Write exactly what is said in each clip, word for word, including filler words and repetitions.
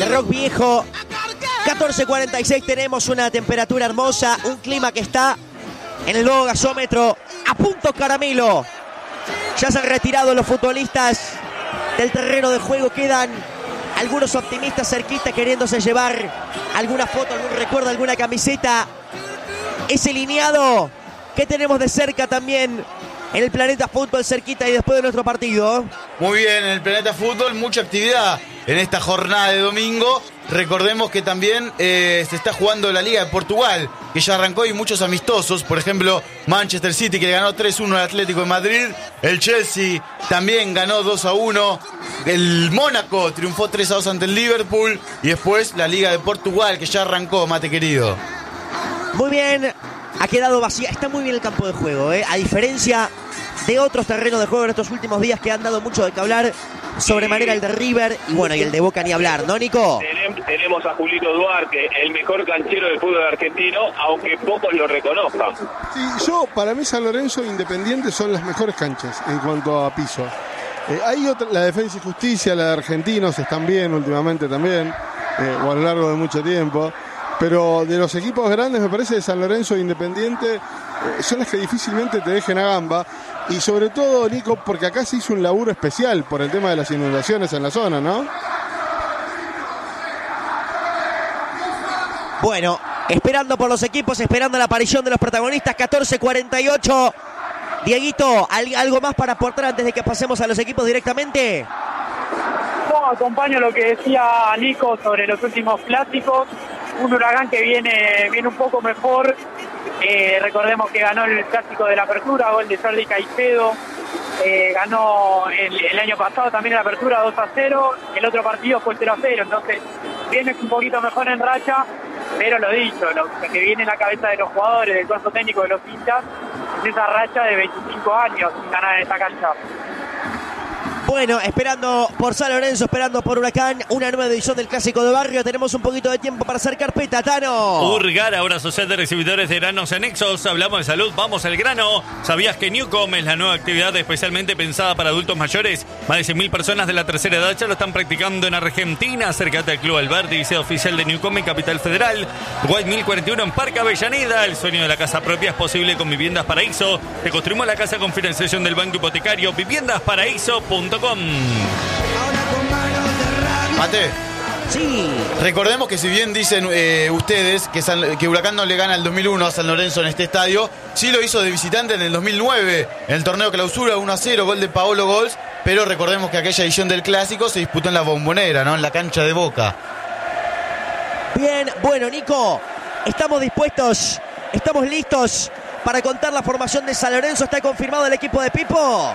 de Rock Viejo. catorce cuarenta y seis, tenemos una temperatura hermosa, un clima que está en el nuevo gasómetro a punto caramelo. Ya se han retirado los futbolistas del terreno de juego, quedan algunos optimistas cerquita queriéndose llevar alguna foto, algún recuerdo, alguna camiseta. Ese lineado que tenemos de cerca también en el Planeta Fútbol cerquita y después de nuestro partido. Muy bien, en el Planeta Fútbol mucha actividad en esta jornada de domingo. Recordemos que también eh, se está jugando la Liga de Portugal, que ya arrancó, y muchos amistosos. Por ejemplo, Manchester City, que le ganó tres uno al Atlético de Madrid. El Chelsea también ganó dos a uno. El Mónaco triunfó tres a dos ante el Liverpool. Y después la Liga de Portugal, que ya arrancó, mate querido. Muy bien, ha quedado vacía. Está muy bien el campo de juego, ¿eh? A diferencia de otros terrenos de juego en estos últimos días que han dado mucho de qué hablar. Sobremanera el de River y bueno, y el de Boca ni hablar, ¿no, Nico? Tenemos a Julito Duarte, el mejor canchero del fútbol argentino, aunque pocos lo reconozcan. Sí, yo, para mí San Lorenzo e Independiente son las mejores canchas en cuanto a piso. Eh, hay otra, la Defensa y Justicia, la de Argentinos, están bien últimamente también, eh, o a lo largo de mucho tiempo. Pero de los equipos grandes, me parece que San Lorenzo e Independiente eh, son las que difícilmente te dejen a gamba. Y sobre todo, Nico, porque acá se hizo un laburo especial por el tema de las inundaciones en la zona, ¿no? Bueno, esperando por los equipos, esperando la aparición de los protagonistas. catorce cuarenta y ocho. Dieguito, ¿algo más para aportar antes de que pasemos a los equipos directamente? No, acompaño lo que decía Nico sobre los últimos clásicos. Un Huracán que viene, viene un poco mejor. Eh, recordemos que ganó el clásico de la Apertura, gol de Jordi Caicedo. Eh, ganó el, el año pasado también la Apertura dos a cero. El otro partido fue cero a cero. Entonces viene un poquito mejor en racha. Pero lo dicho, lo que viene en la cabeza de los jugadores, del cuerpo técnico de los hinchas, es esa racha de veinticinco años sin ganar en esta cancha. Bueno, esperando por San Lorenzo, esperando por Huracán, una nueva edición del Clásico de Barrio. Tenemos un poquito de tiempo para hacer carpeta, Tano. Urgar, ahora Social de Recibidores de Granos Anexos. Hablamos de salud, vamos al grano. ¿Sabías que Newcom es la nueva actividad especialmente pensada para adultos mayores? Más de cien mil personas de la tercera edad ya lo están practicando en Argentina. Acércate al Club Alberti, liceo oficial de Newcom en Capital Federal. White mil cuarenta y uno en Parque Avellaneda. El sueño de la casa propia es posible con Viviendas Paraíso. Te construimos la casa con financiación del Banco Hipotecario. viviendas paraíso punto com. Mate. Sí. Recordemos que si bien dicen eh, ustedes que, San, que Huracán no le gana el dos mil uno a San Lorenzo en este estadio, sí lo hizo de visitante en el dos mil nueve, en el torneo clausura uno a cero, gol de Paolo Gols, pero recordemos que aquella edición del Clásico se disputó en la Bombonera, ¿no? En la cancha de Boca. Bien, bueno, Nico, estamos dispuestos, estamos listos para contar la formación de San Lorenzo. ¿Está confirmado el equipo de Pipo?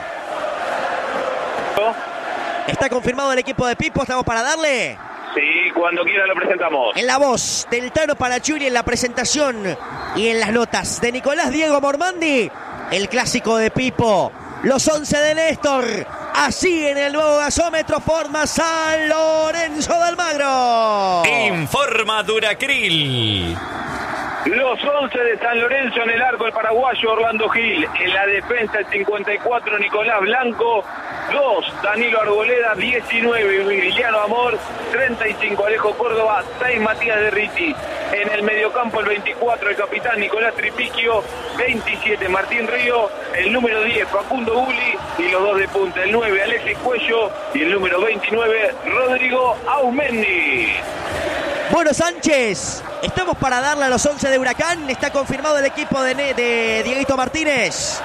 ¿Está confirmado el equipo de Pipo? ¿Estamos para darle? Sí, cuando quiera lo presentamos. En la voz del Tano Palachuri, en la presentación y en las notas de Nicolás Diego Mormandi, el Clásico de Pipo. Los once de Néstor, así en el nuevo gasómetro, forma San Lorenzo de Almagro. Informa Duracril. Los once de San Lorenzo: en el arco el paraguayo Orlando Gil, en la defensa el cincuenta y cuatro Nicolás Blanco, dos Danilo Arboleda, diecinueve Emiliano Amor, treinta y cinco Alejo Córdoba, seis Matías de Riti. En el mediocampo el veinticuatro el capitán Nicolás Tripiquio, veintisiete Martín Río, el número diez Facundo Uli y los dos de punta, el nueve Alexis Cuello y el número veintinueve Rodrigo Aumendi. Bueno, Sánchez, estamos para darle a los once de Huracán. Está confirmado el equipo de, de Dieguito Martínez.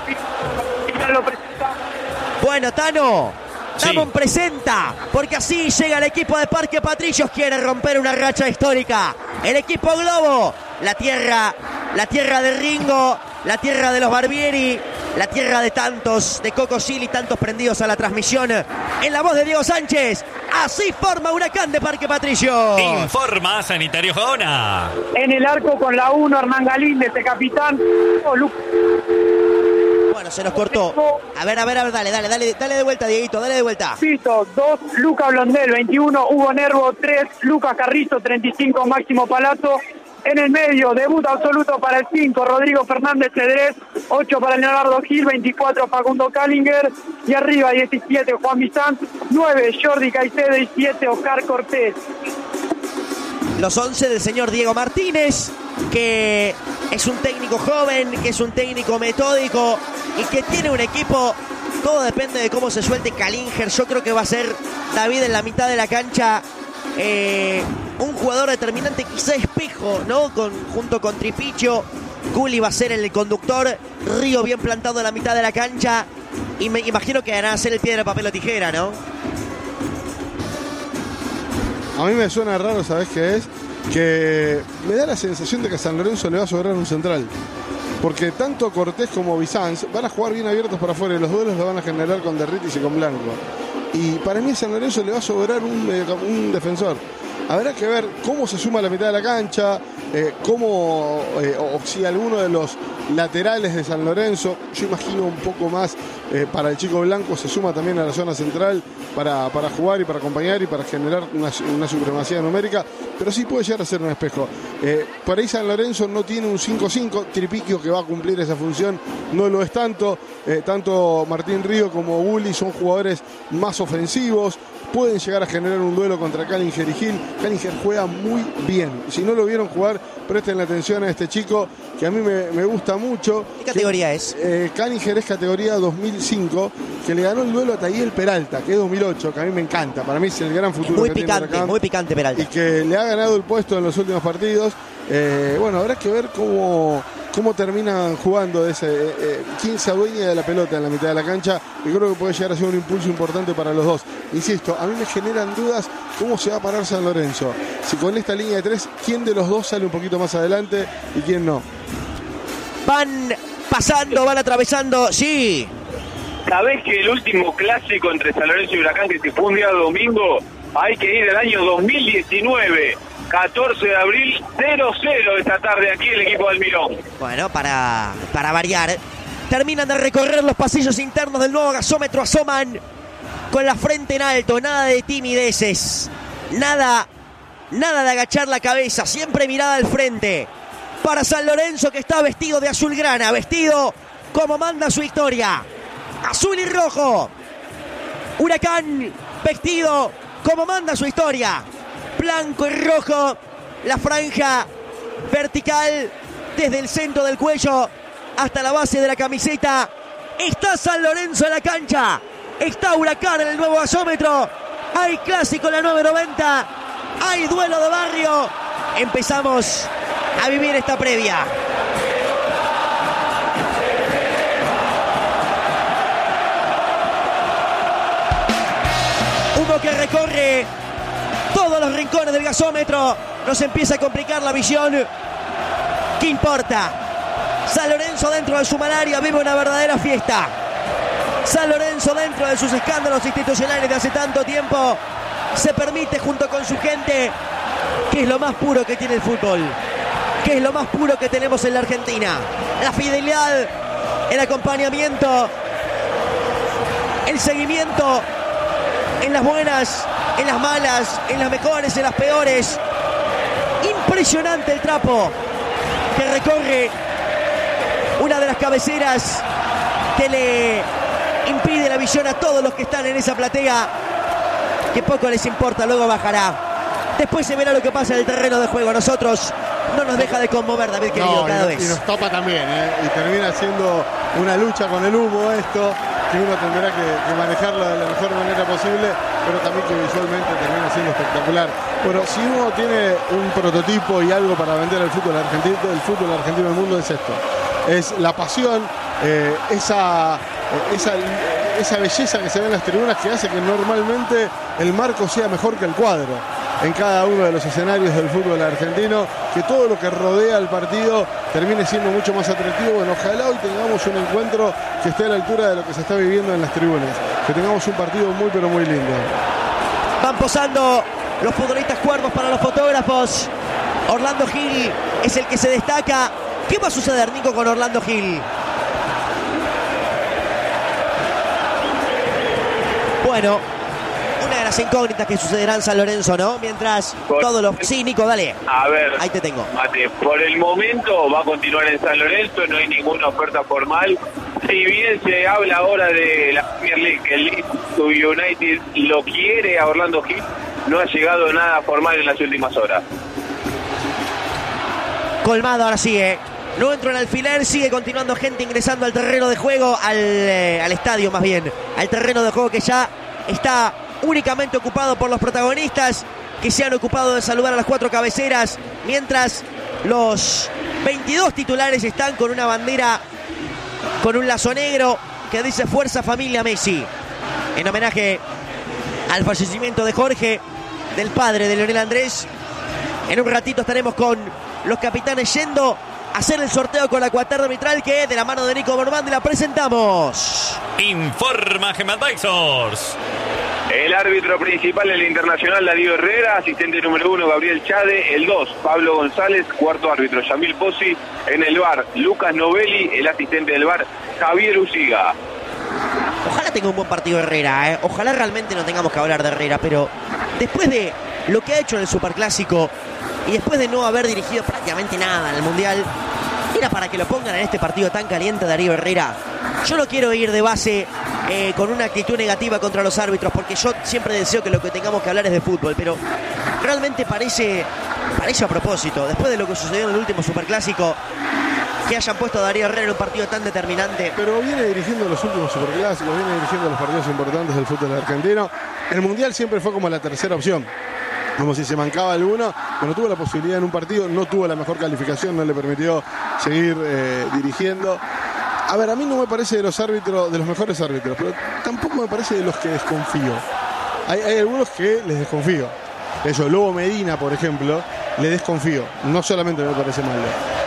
Bueno, Tano, Damon sí. presenta, porque así llega el equipo de Parque Patricios. Quiere romper una racha histórica. El equipo Globo, la tierra, la tierra de Ringo, la tierra de los Barbieri, la tierra de tantos, de Coco Silly, tantos prendidos a la transmisión. En la voz de Diego Sánchez, así forma Huracán de Parque Patricios. Informa Sanitario Gaona. En el arco con la uno, Hernán Galíndez, el capitán. Oh, bueno, se nos cortó. A ver, a ver, a ver, dale, dale, dale, dale de vuelta, Dieguito, dale de vuelta. Pito, dos, Luca Blondel, veintiuno, Hugo Nervo, tres, Lucas Carrizo, treinta y cinco, Máximo Palazzo, En el medio, debut absoluto para el cinco, Rodrigo Fernández Cedrés, ocho para Leonardo Gil, veinticuatro Facundo Callinger, y arriba diecisiete Juan Vicent, nueve Jordi Caicedo y siete Oscar Cortés. Los once del señor Diego Martínez, que es un técnico joven, que es un técnico metódico y que tiene un equipo. Todo depende de cómo se suelte Callinger. Yo creo que va a ser David en la mitad de la cancha eh, un jugador determinante, quizá espejo, ¿no? Con, junto con Tripicho. Gulli va a ser el conductor. Río bien plantado en la mitad de la cancha. Y me imagino que harán hacer el piedra, papel o tijera, ¿no? A mí me suena raro, ¿sabes qué es? Que me da la sensación de que a San Lorenzo le va a sobrar un central. Porque tanto Cortés como Bizanz van a jugar bien abiertos para afuera y los duelos los van a generar con Derritis y con Blanco. Y para mí a San Lorenzo le va a sobrar un, un defensor. Habrá que ver cómo se suma a la mitad de la cancha, eh, cómo, eh, o si alguno de los laterales de San Lorenzo, yo imagino un poco más eh, para el chico Blanco, se suma también a la zona central para, para jugar y para acompañar y para generar una, una supremacía numérica, pero sí puede llegar a ser un espejo. Eh, por ahí San Lorenzo no tiene un cinco cinco, Tripiquio, que va a cumplir esa función, no lo es tanto. Eh, tanto Martín Río como Gulli son jugadores más ofensivos, pueden llegar a generar un duelo contra Callinger y Gil. Callinger juega muy bien. Si no lo vieron jugar, presten la atención a este chico que a mí me, me gusta mucho. ¿Qué categoría que, es? Eh, Callinger es categoría dos mil cinco, que le ganó el duelo a Tayel Peralta, que es dos mil ocho, que a mí me encanta. Para mí es el gran futuro. Muy que picante, tiene muy picante Peralta. Y que le ha ganado el puesto en los últimos partidos. Eh, bueno, habrá que ver cómo, cómo terminan jugando ese, eh, eh, quién se adueña de la pelota en la mitad de la cancha, y creo que puede llegar a ser un impulso importante para los dos. Insisto, a mí me generan dudas cómo se va a parar San Lorenzo. Si con esta línea de tres, quién de los dos sale un poquito más adelante y quién no. Van pasando, van atravesando, sí. ¿Sabés que el último clásico entre San Lorenzo y Huracán, que se fue un día domingo, hay que ir al año dos mil diecinueve? catorce de abril, cero cero esta tarde aquí el equipo del Mirón. Bueno, para, para variar, terminan de recorrer los pasillos internos del nuevo gasómetro, asoman con la frente en alto, nada de timideces, nada, nada de agachar la cabeza, siempre mirada al frente. Para San Lorenzo, que está vestido de azulgrana, vestido como manda su historia, azul y rojo. Huracán, vestido como manda su historia, blanco y rojo, la franja vertical desde el centro del cuello hasta la base de la camiseta. Está San Lorenzo en la cancha, está Huracán en el nuevo gasómetro, hay clásico en la nueve noventa, hay duelo de barrio. Empezamos a vivir esta previa. Humo que recorre todos los rincones del gasómetro, nos empieza a complicar la visión. ¿Qué importa? San Lorenzo dentro de su malaria vive una verdadera fiesta. San Lorenzo dentro de sus escándalos institucionales de hace tanto tiempo se permite junto con su gente, que es lo más puro que tiene el fútbol, que es lo más puro que tenemos en la Argentina, la fidelidad, el acompañamiento, el seguimiento en las buenas, en las malas, en las mejores, en las peores. Impresionante el trapo que recorre una de las cabeceras que le impide la visión a todos los que están en esa platea, que poco les importa, luego bajará. Después se verá lo que pasa en el terreno de juego. A nosotros no nos deja de conmover, David querido, no, cada y, vez. Y nos topa también, ¿eh? Y termina siendo una lucha con el humo esto, que uno tendrá que, que manejarlo de la mejor manera posible, pero también que visualmente termina siendo espectacular. Bueno, si uno tiene un prototipo y algo para vender al fútbol argentino, el fútbol argentino del mundo es esto. Es la pasión, eh, esa, eh, esa, esa belleza que se ve en las tribunas, que hace que normalmente el marco sea mejor que el cuadro en cada uno de los escenarios del fútbol argentino, que todo lo que rodea al partido termine siendo mucho más atractivo. Bueno, ojalá hoy tengamos un encuentro que esté a la altura de lo que se está viviendo en las tribunas, que tengamos un partido muy pero muy lindo. Van posando los futbolistas cuervos para los fotógrafos. Orlando Gil es el que se destaca. ¿Qué va a suceder, Nico, con Orlando Gil? Bueno, una de las las incógnitas que sucederán en San Lorenzo, ¿no? Mientras Por... todos los... Sí, Nico, dale. A ver. Ahí te tengo. Mate, por el momento va a continuar en San Lorenzo, no hay ninguna oferta formal. Si bien se habla ahora de la Premier League, que el Leeds United lo quiere a Orlando Gil, no ha llegado nada formal en las últimas horas. Colmado ahora sigue. No entró en alfiler, sigue continuando gente ingresando al terreno de juego, al, eh, al estadio más bien, al terreno de juego que ya está únicamente ocupado por los protagonistas, que se han ocupado de saludar a las cuatro cabeceras, mientras los veintidós titulares están con una bandera, con un lazo negro que dice Fuerza Familia Messi, en homenaje al fallecimiento de Jorge, del padre de Leonel Andrés. En un ratito estaremos con los capitanes yendo a hacer el sorteo con la cuaterna arbitral que de la mano de Nico Mormandi la presentamos. Informa Gem Advisors. El árbitro principal, el internacional Darío Herrera, asistente número uno Gabriel Chade, el dos Pablo González, cuarto árbitro Yamil Pozzi, en el V A R Lucas Novelli, el asistente del V A R Javier Usiga. Ojalá tenga un buen partido Herrera, ¿eh? Ojalá realmente no tengamos que hablar de Herrera, pero después de lo que ha hecho en el Superclásico y después de no haber dirigido prácticamente nada en el Mundial, era para que lo pongan en este partido tan caliente Darío Herrera. Yo no quiero ir de base eh, con una actitud negativa contra los árbitros, porque yo siempre deseo que lo que tengamos que hablar es de fútbol, pero realmente parece, parece a propósito, después de lo que sucedió en el último Superclásico, que hayan puesto a Darío Herrera en un partido tan determinante. Pero viene dirigiendo los últimos Superclásicos, viene dirigiendo los partidos importantes del fútbol argentino. El Mundial siempre fue como la tercera opción, como si se mancaba alguno. Cuando tuvo la posibilidad en un partido, no tuvo la mejor calificación, no le permitió seguir eh, dirigiendo. A ver, a mí no me parece de los árbitros, de los mejores árbitros, pero tampoco me parece de los que desconfío. Hay, hay algunos que les desconfío. Eso, Lobo Medina, por ejemplo, le desconfío. No solamente me parece malo.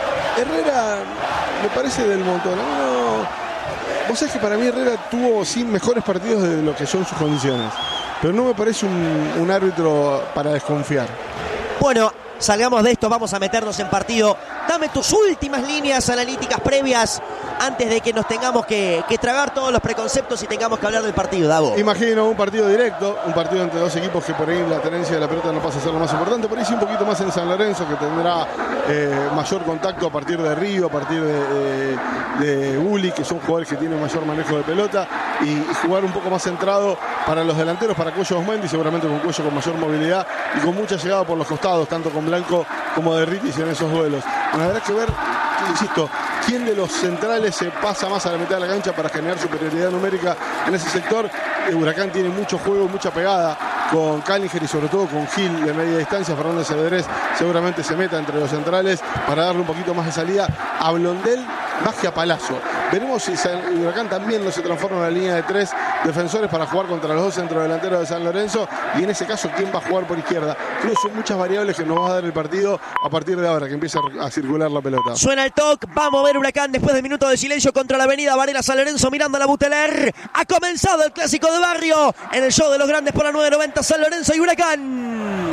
Herrera me parece del montón. No, vos sabés que para mí Herrera tuvo sí mejores partidos de lo que son sus condiciones, pero no me parece un, un árbitro para desconfiar. Bueno, salgamos de esto, vamos a meternos en partido. Dame tus últimas líneas analíticas previas antes de que nos tengamos que, que tragar todos los preconceptos y tengamos que hablar del partido, Davo. Imagino un partido directo, un partido entre dos equipos que por ahí la tenencia de la pelota no pasa a ser lo más importante, por ahí sí un poquito más en San Lorenzo, que tendrá eh, mayor contacto a partir de Río, a partir de, de, de Uli, que son jugadores que tienen mayor manejo de pelota, y, y jugar un poco más centrado para los delanteros, para Cuello Osmendi, seguramente con Cuello con mayor movilidad y con mucha llegada por los costados, tanto con Blanco como de Ritis en esos duelos. Bueno, habrá que ver, insisto, quién de los centrales se pasa más a la mitad de la cancha para generar superioridad numérica en ese sector. El Huracán tiene mucho juego, mucha pegada con Cállinger y sobre todo con Gil de media distancia. Fernández Cedrés seguramente se meta entre los centrales para darle un poquito más de salida a Blondel, más que a Palazzo. Veremos si el Huracán también no se transforma en una línea de tres defensores para jugar contra los dos centrodelanteros de San Lorenzo, y en ese caso quién va a jugar por izquierda. Creo que son muchas variables que nos va a dar el partido a partir de ahora que empieza a circular la pelota. Suena el toque, vamos a ver Huracán después de minutos de silencio contra la avenida Varela San Lorenzo, mirando a la Buteler. Ha comenzado el clásico de barrio en el show de los grandes por la nueve noventa San Lorenzo y Huracán.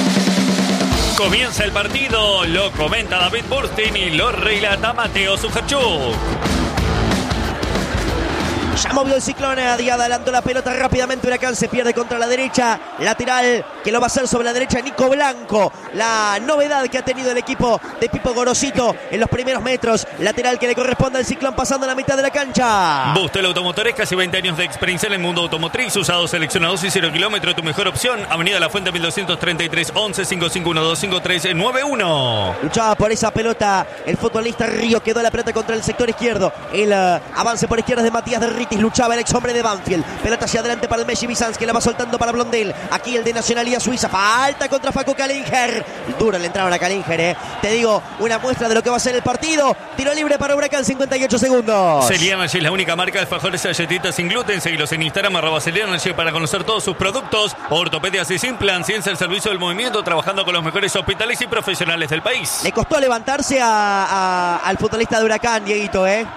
Comienza el partido, lo comenta David Burstin y lo relata Mateo Sujarchuk. Ya movió el Ciclón, y adelantó la pelota rápidamente. Huracán se pierde contra la derecha. Lateral que lo va a hacer sobre la derecha Nico Blanco. La novedad que ha tenido el equipo de Pipo Gorosito en los primeros metros. Lateral que le corresponde al Ciclón pasando la mitad de la cancha. Bustel Automotores, casi veinte años de experiencia en el mundo automotriz. Usados, seleccionados y cero kilómetro. Tu mejor opción. Avenida La Fuente mil doscientos treinta y tres, once, cinco cinco uno dos cinco tres nueve uno. Luchaba por esa pelota el futbolista Río. Quedó la pelota contra el sector izquierdo. El uh, avance por izquierda de Matías de Ritis. Luchaba el ex hombre de Banfield. Pelota hacia adelante para el Messi Bizanz, que la va soltando para Blondel. Aquí el de nacionalidad suiza. Falta contra Facu Cállinger. Duro le entraron a Cállinger, eh. Te digo, una muestra de lo que va a ser el partido. Tiro libre para Huracán, cincuenta y ocho segundos. Celianagy es la única marca de alfajores y galletitas sin gluten. Seguilos en Instagram, arroba Celianagy, para conocer todos sus productos. Ortopedias y Simplan, ciencia al servicio del movimiento, trabajando con los mejores hospitales y profesionales del país. Le costó levantarse a, a, al futbolista de Huracán, Dieguito, eh.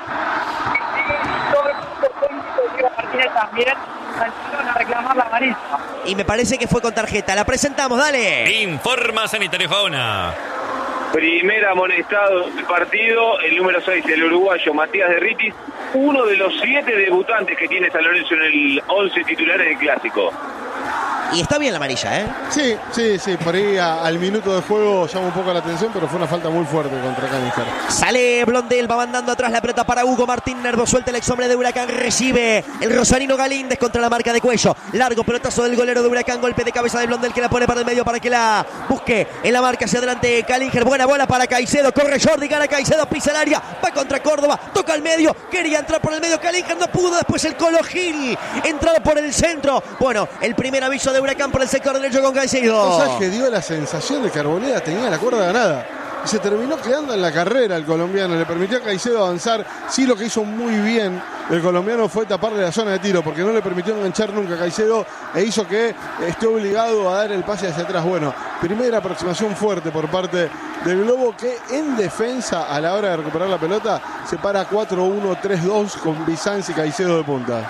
También salieron a reclamar la amarilla. Y me parece que fue con tarjeta. La presentamos, dale. Informa Sanitario Fauna. Primer amonestado del partido, el número seis, el uruguayo Matías de Ritis, uno de los siete debutantes que tiene San Lorenzo en el once titulares del Clásico. Y está bien la amarilla, ¿eh? Sí, sí, sí, por ahí a, al minuto de juego llama un poco la atención, pero fue una falta muy fuerte contra Caniger. Sale Blondel, va mandando atrás la pelota para Hugo Martín Nervo, suelta el ex hombre de Huracán, recibe el rosarino Galíndez contra la marca de Cuello. Largo pelotazo del golero de Huracán, golpe de cabeza de Blondel que la pone para el medio para que la busque en la marca hacia adelante Calinger. Buena bola para Caicedo, corre Jordi, gana Caicedo, pisa el área, va contra Córdoba, toca al medio, quería entrar por el medio Calinger, no pudo, después el Colo Gil, entrado por el centro. Bueno, el primer aviso de Huracán por el sector derecho con Caicedo. O sea, que dio la sensación de que Arboleda tenía la cuerda ganada. Y se terminó quedando en la carrera el colombiano, le permitió a Caicedo avanzar. Sí, lo que hizo muy bien el colombiano fue taparle la zona de tiro, porque no le permitió enganchar nunca a Caicedo e hizo que esté obligado a dar el pase hacia atrás. Bueno, primera aproximación fuerte por parte del Globo, que en defensa a la hora de recuperar la pelota se para cuatro uno tres dos con Bizanz y Caicedo de punta.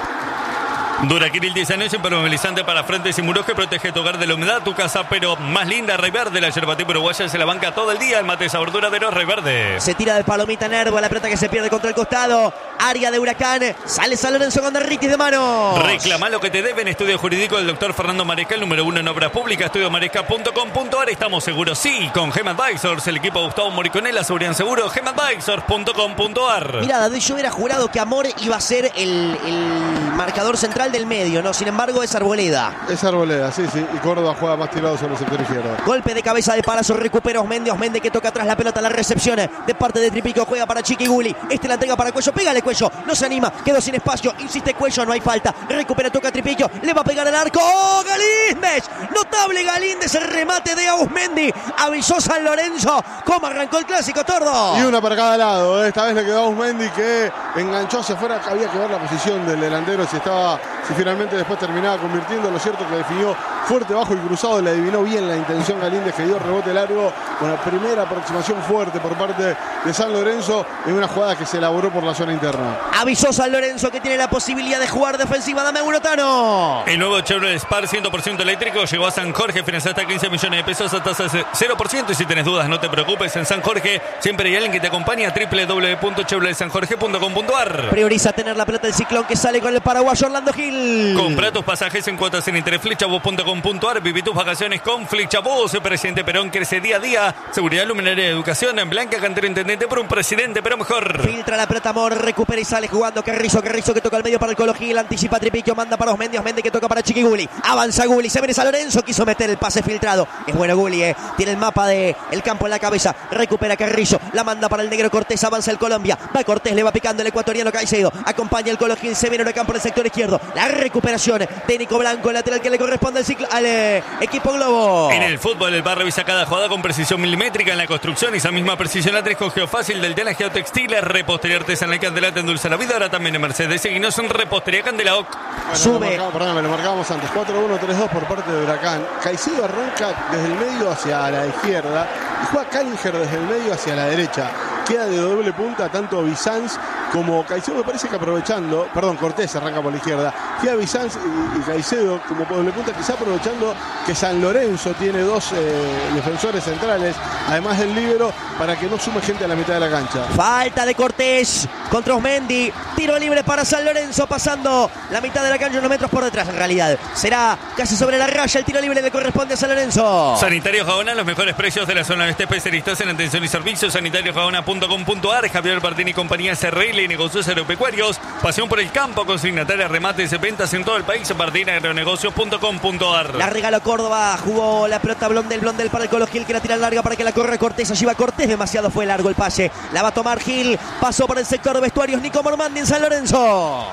Duraquil diez años, impermeabilizante para frentes y muros que protege tu hogar de la humedad, tu casa, pero más linda. Rey Verde, la yerba tipo uruguaya se la banca todo el día. El mate sabor duradero, Rey Verde. Se tira de palomita Nervo, la pelota que se pierde contra el costado. Área de Huracán, sale San Lorenzo con Derritis de manos. Reclama lo que te deben. Estudio jurídico del doctor Fernando Maresca, el número uno en obras públicas, estudio maresca punto com punto a r. Estamos seguros, sí, con Gem Advisors, el equipo Gustavo Moriconela, seguridad en seguro, gem advisors punto com punto a r. Mirá, yo hubiera jurado que Amor iba a ser el, el marcador central del medio, ¿no? Sin embargo, es Arboleda. Es Arboleda, sí, sí. Y Córdoba juega más tirado sobre el sector izquierdo. Golpe de cabeza de Palazzo, recupera Osmendi. Osmendi que toca atrás la pelota, la recepción de parte de Tripico, juega para Chiqui Gulli. Este la entrega para Cuello, pégale Cuello, no se anima, quedó sin espacio, insiste Cuello, no hay falta. Recupera, toca Tripico, le va a pegar al arco. ¡Oh, Galíndez! Notable Galíndez, el remate de Osmendi. Avisó San Lorenzo cómo arrancó el clásico, Tordo. Y una para cada lado. Esta vez le quedó a Osmendi, que enganchó hacia afuera. Había que ver la posición del delantero, si estaba, si finalmente después terminaba convirtiendo. Lo cierto que definió fuerte, bajo y cruzado. Le adivinó bien la intención Galíndez, que dio rebote largo. Una primera aproximación fuerte por parte de San Lorenzo en una jugada que se elaboró por la zona interna. Avisó San Lorenzo que tiene la posibilidad de jugar defensiva. Dame un Otano. El nuevo Chevrolet Spar cien por ciento eléctrico llegó a San Jorge, financiado hasta quince millones de pesos a tasa cero por ciento. Y si tenés dudas, no te preocupes, en San Jorge siempre hay alguien que te acompaña. doble u doble u doble u punto chevrolet san jorge punto com punto a r. Prioriza tener la pelota del Ciclón, que sale con el paraguayo Orlando Gil. Compra tus pasajes en cuotas en interés flechabus punto com punto a r. Viví tus vacaciones con Flechabus. El presidente Perón crece día a día. Seguridad, luminaria de educación en Blanca, cantera intendente por un presidente, pero mejor. Filtra la pelota Amor, recupera y sale jugando Carrizo. Carrizo que toca al medio para el Colo Gil. Anticipa Tripiquio, manda para Osmendi. Osmendi que toca para Chiqui Gulli. Avanza Gulli, se viene San Lorenzo. Quiso meter el pase filtrado. Es bueno Gulli, eh. Tiene el mapa del de campo en la cabeza. Recupera Carrizo. La manda para el negro Cortés. Avanza el Colombia. Va Cortés, le va picando el ecuatoriano Caicedo. Acompaña el Colo Gil. Se viene Huracán por el sector izquierdo. La recuperación de Nico Blanco, el lateral que le corresponde al, ciclo, al eh, equipo Globo. En el fútbol, el bar revisa cada jugada con precisión milimétrica. En la construcción, esa misma precisión la trae con Geofácil del Tela Geotextiles. Repostería artesanal Candela te endulza la vida. Ahora también en Mercedes. Seguinos en Repostería Candela. Bueno, Sube. Lo perdón, me lo marcábamos antes. cuatro uno tres dos por parte de Huracán. Caicedo arranca desde el medio hacia la izquierda y juega Calinger desde el medio hacia la derecha. Queda de doble punta tanto Bizanz como Caicedo. Me parece que aprovechando, perdón, Cortés arranca por la izquierda. Queda Bizanz y, y Caicedo como doble punta, quizá aprovechando que San Lorenzo tiene dos eh, defensores centrales, además del líbero, para que no sume gente a la mitad de la cancha. Falta de Cortés contra Osmendi. Tiro libre para San Lorenzo, pasando la mitad de la cancha, unos metros por detrás en realidad. Será casi sobre la raya. El tiro libre le corresponde a San Lorenzo. Sanitario Jabona, los mejores precios de la zona oeste, especialistas en atención y servicios. sanitario jabona punto com punto a r. Javier Martín y compañía S R L, negocios agropecuarios. Pasión por el campo, consignataria, remates y ventas en todo el país. martín agronegocios punto com punto a r. La regaló Córdoba, jugó la pelota Blondel, Blondel para el Colo Gil, que la tira larga para que la corre Cortés. Allí va Cortés, demasiado fue largo el pase. La va a tomar Gil, pasó por el sector de vestuarios Nico Mormandi en San Lorenzo.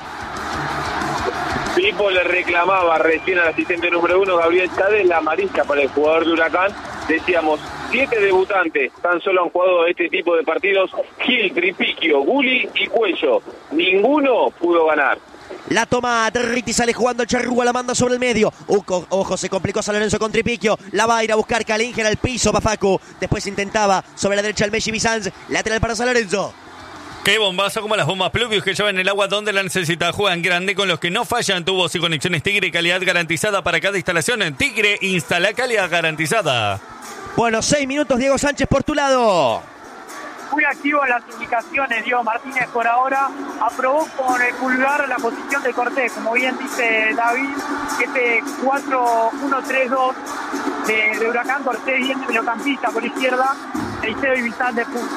Pipo le reclamaba recién al asistente número uno, Gabriel Chávez, la amarilla para el jugador de Huracán. Decíamos, siete debutantes tan solo han jugado este tipo de partidos: Gil, Tripiquio, Gulli y Cuello. Ninguno pudo ganar. La toma Territi, sale jugando el Charrúa, la manda sobre el medio. Ojo, ojo, se complicó San Lorenzo con Tripiquio. La va a ir a buscar Calinger al piso, Bafacu. Después intentaba sobre la derecha el Messi Bizanz. Lateral para San Lorenzo. Qué bombazo, como las bombas Pluvius que llevan el agua donde la necesita. Juegan grande con los que no fallan. Tubos y conexiones Tigre, calidad garantizada para cada instalación. En Tigre, instala calidad garantizada. Bueno, seis minutos, Diego Sánchez por tu lado. muy activo en las indicaciones. Diego Martínez por ahora aprobó con el pulgar la posición de Cortés, como bien dice David, este cuatro uno tres dos de, de Huracán. Cortés bien de mediocampista por izquierda, Caicedo y Bizán de punta.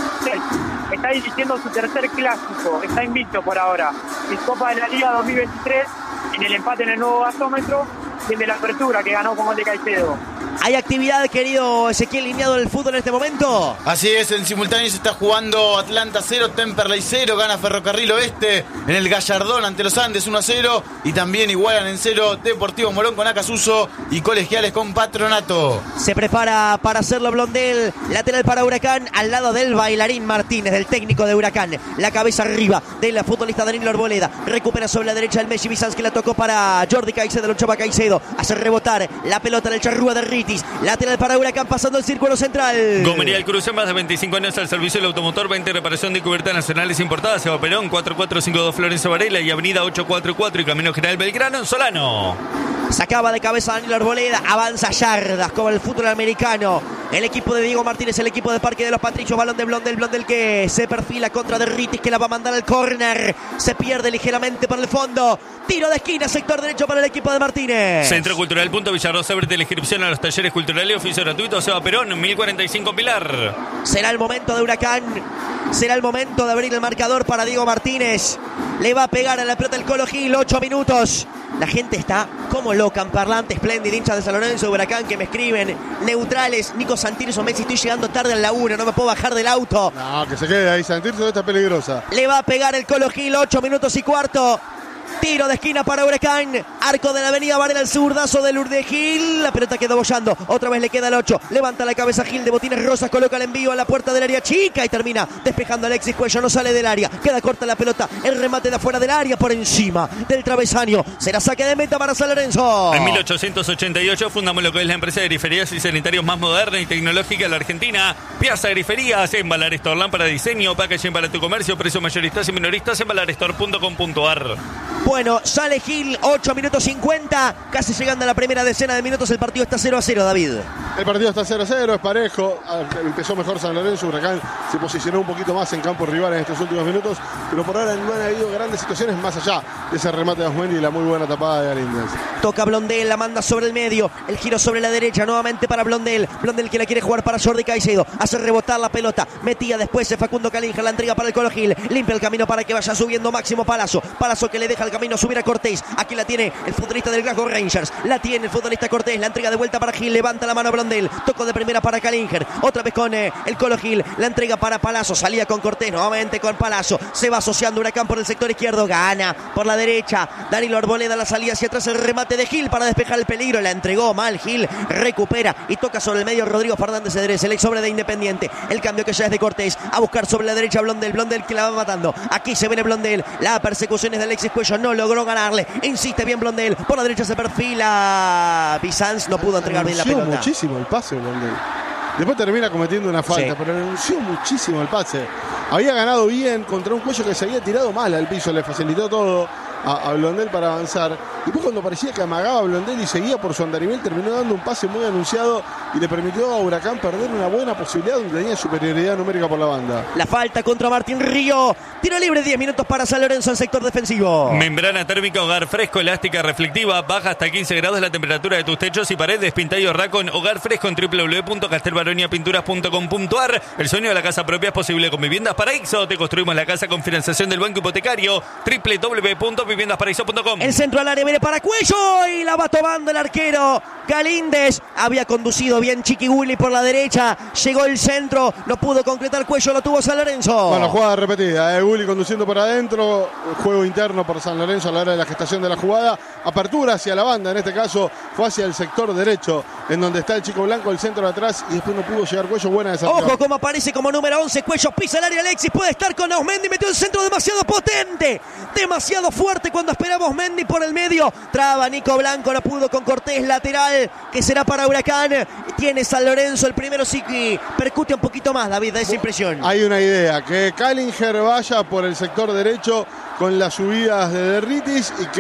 Está dirigiendo su tercer clásico, está invicto por ahora. Es Copa de la Liga dos mil veintitrés, en el empate en el nuevo gasómetro, y el de la apertura que ganó con gol de Caicedo. ¿Hay actividad, querido Ezequiel, lineado del fútbol en este momento? Así es, en simultáneo se está jugando Atlanta cero, Temperley cero, gana Ferrocarril Oeste en el Gallardón ante los Andes uno a cero, y también igualan en cero Deportivo Morón con Acasuso y Colegiales con Patronato. Se prepara para hacerlo Blondel, lateral para Huracán, al lado del bailarín Martínez, del técnico de Huracán. La cabeza arriba del futbolista Danilo Arboleda, recupera sobre la derecha el Messi Bizans, que la tocó para Jordi Caicedo, lo chapa Caicedo, hace rebotar la pelota del charrúa de Ritis. Lateral para Huracán, pasando el círculo central. Gomería El Cruce, más de veinticinco años al servicio del automotor, veinte reparación de cubiertas nacionales importadas. Seba Perón, cuatro cuatro cinco dos Florencio Varela y Avenida ocho cuatro cuatro y Camino General Belgrano en Solano. Sacaba de cabeza Danilo Arboleda, avanza yardas como el fútbol americano. El equipo de Diego Martínez, el equipo de Parque de los Patricios, balón de Blondel, Blondel que se perfila contra de Ritis, que la va a mandar al córner. Se pierde ligeramente por el fondo. Tiro de esquina, sector derecho para el equipo de Martínez. Centro Cultural Punto Villarrosa, abre la inscripción a los talleres culturales, oficio gratuito, Seba Perón, mil cuarenta y cinco Pilar. Será el momento de Huracán. Será el momento de abrir el marcador para Diego Martínez. Le va a pegar a la pelota el Colo Gil, ocho minutos. La gente está como loca en parlante, espléndido, hinchas de San Lorenzo, de Huracán, que me escriben. Neutrales, Nico Santirso, Messi, estoy llegando tarde al laburo, no me puedo bajar del auto. No, que se quede ahí, Santirso, está peligrosa. Le va a pegar el Colo Gil, ocho minutos y cuarto. Tiro de esquina para Huracán. Arco de la avenida Varela, el zurdazo del Urde Gil. La pelota quedó bollando. Otra vez le queda el ocho. Levanta la cabeza Gil de botines rosas. Coloca el envío a la puerta del área chica y termina despejando Alexis Cuello. No sale del área. Queda corta la pelota. El remate de afuera del área por encima del travesaño. Será saque de meta para San Lorenzo. En mil ochocientos ochenta y ocho fundamos lo que es la empresa de griferías y sanitarios más moderna y tecnológica de la Argentina. Piazza Griferías, Embalar Store, lámpara de diseño, packaging para tu comercio, precios mayoristas y minoristas, embalar store punto com punto ar. Bueno, sale Gil, ocho minutos cincuenta, casi llegando a la primera decena de minutos. El partido está cero a cero, David. El partido está cero a cero, es parejo. Empezó mejor San Lorenzo, Huracán se posicionó un poquito más en campo rival en estos últimos minutos, pero por ahora no han habido grandes situaciones más allá de ese remate de Osmendi y la muy buena tapada de Galíndez. Toca Blondel, la manda sobre el medio, el giro sobre la derecha, nuevamente para Blondel. Blondel que la quiere jugar para Jordi Caicedo, hace rebotar la pelota, metía después Facundo Calinja, la entrega para el Colo Gil, limpia el camino para que vaya subiendo Máximo Palazzo. Palazzo que le deja el camino a subir a Cortés. Aquí la tiene el futbolista del Glasgow Rangers, la tiene el futbolista Cortés, la entrega de vuelta para Gil, levanta la mano a Blondel, toco de primera para Calinger, otra vez con eh, el Colo Gil, la entrega para Palazzo, salía con Cortés, nuevamente con Palazzo, se va asociando Huracán por el sector izquierdo, gana por la derecha, Danilo Arboleda, la salida hacia atrás, el remate de Gil para despejar el peligro, la entregó mal Gil, recupera y toca sobre el medio Rodrigo Fernández Cedrés, el ex sobre de Independiente, el cambio que ya es de Cortés, a buscar sobre la derecha Blondel, Blondel que la va matando, aquí se viene Blondel, la persecución es de Alexis Cuello, no logró ganarle, insiste bien Blondel, por la derecha se perfila Bizans, no pudo entregar bien la pelota. Muchísimo el pase Blondel. Después termina cometiendo una falta, sí, pero renunció muchísimo el pase. Había ganado bien contra un Cuello que se había tirado mal al piso, le facilitó todo a, a Blondel para avanzar. Y después cuando parecía que amagaba a Blondel y seguía por su andarivel, terminó dando un pase muy anunciado y le permitió a Huracán perder una buena posibilidad donde tenía superioridad numérica por la banda. La falta contra Martín Río. Tiro libre, diez minutos para San Lorenzo en sector defensivo. Membrana térmica, hogar fresco, elástica, reflectiva, baja hasta quince grados la temperatura de tus techos y paredes, pinta y ahorra con Hogar Fresco en w w w punto castelbaronia pinturas punto com punto ar. El sueño de la casa propia es posible con Viviendas Paraíso. Te construimos la casa con financiación del Banco Hipotecario. w w w punto viviendas paraíso punto com. El centro al área viene para Cuello y la va tomando el arquero Galíndez. Había conducido bien Chiquiwili por la derecha. Llegó el centro, no pudo concretar Cuello, lo tuvo San Lorenzo. Bueno, jugada repetida. Eh. Willy conduciendo por adentro. Juego interno por San Lorenzo a la hora de la gestación de la jugada. Apertura hacia la banda, en este caso fue hacia el sector derecho, en donde está el chico blanco, el centro de atrás, y después no pudo llegar Cuello. Buena desarrollo. Ojo como aparece como número once. Cuello pisa el área. Alexis puede estar con Osmendi. Metió el centro demasiado potente, demasiado fuerte cuando esperamos Mendy por el medio. Traba Nico Blanco, no pudo con Cortés, lateral que será para Huracán. Tiene San Lorenzo el primero, sí que percute un poquito más, David, da esa impresión. Hay una idea, que Calinger vaya por el sector derecho con las subidas de Derritis y que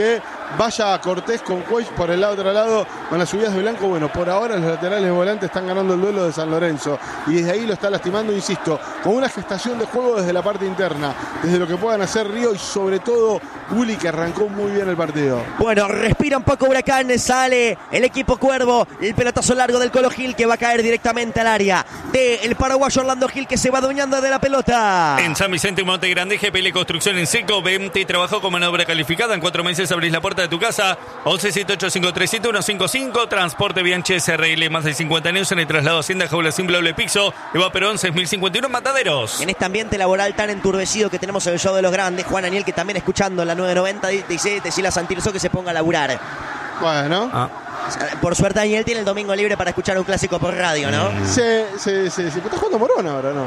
vaya Cortés con Cuello por el lado otro lado, con las subidas de Blanco. Bueno, por ahora los laterales volantes están ganando el duelo de San Lorenzo y desde ahí lo está lastimando, insisto, con una gestación de juego desde la parte interna, desde lo que puedan hacer Río y sobre todo Gulli, que arrancó muy bien el partido. Bueno, respira un poco Huracán, sale el equipo Cuervo, el pelotazo largo del Colo Gil que va a caer directamente al área del paraguayo Orlando Gil, que se va adueñando de la pelota. En San Vicente y Monte Grande, G P L Construcción en seco, vente y trabajo con mano de obra calificada. En cuatro meses abrís la puerta de tu casa. once siete ocho cinco tres siete uno cinco cinco. Transporte Bianches R L, más de cincuenta años en el traslado Hacienda Jaula Simple Doble Piso. Eva Perón seis mil cincuenta y uno Mataderos. En este ambiente laboral tan enturbecido que tenemos en el show de los grandes, Juan Aniel, que también escuchando la nueve noventa dice, decirle a Santilso que se ponga a laburar. Bueno. Ah. Por suerte Daniel tiene el domingo libre para escuchar un clásico por radio, ¿no? Sí, sí, sí, sí. ¿Está jugando Morón ahora, no?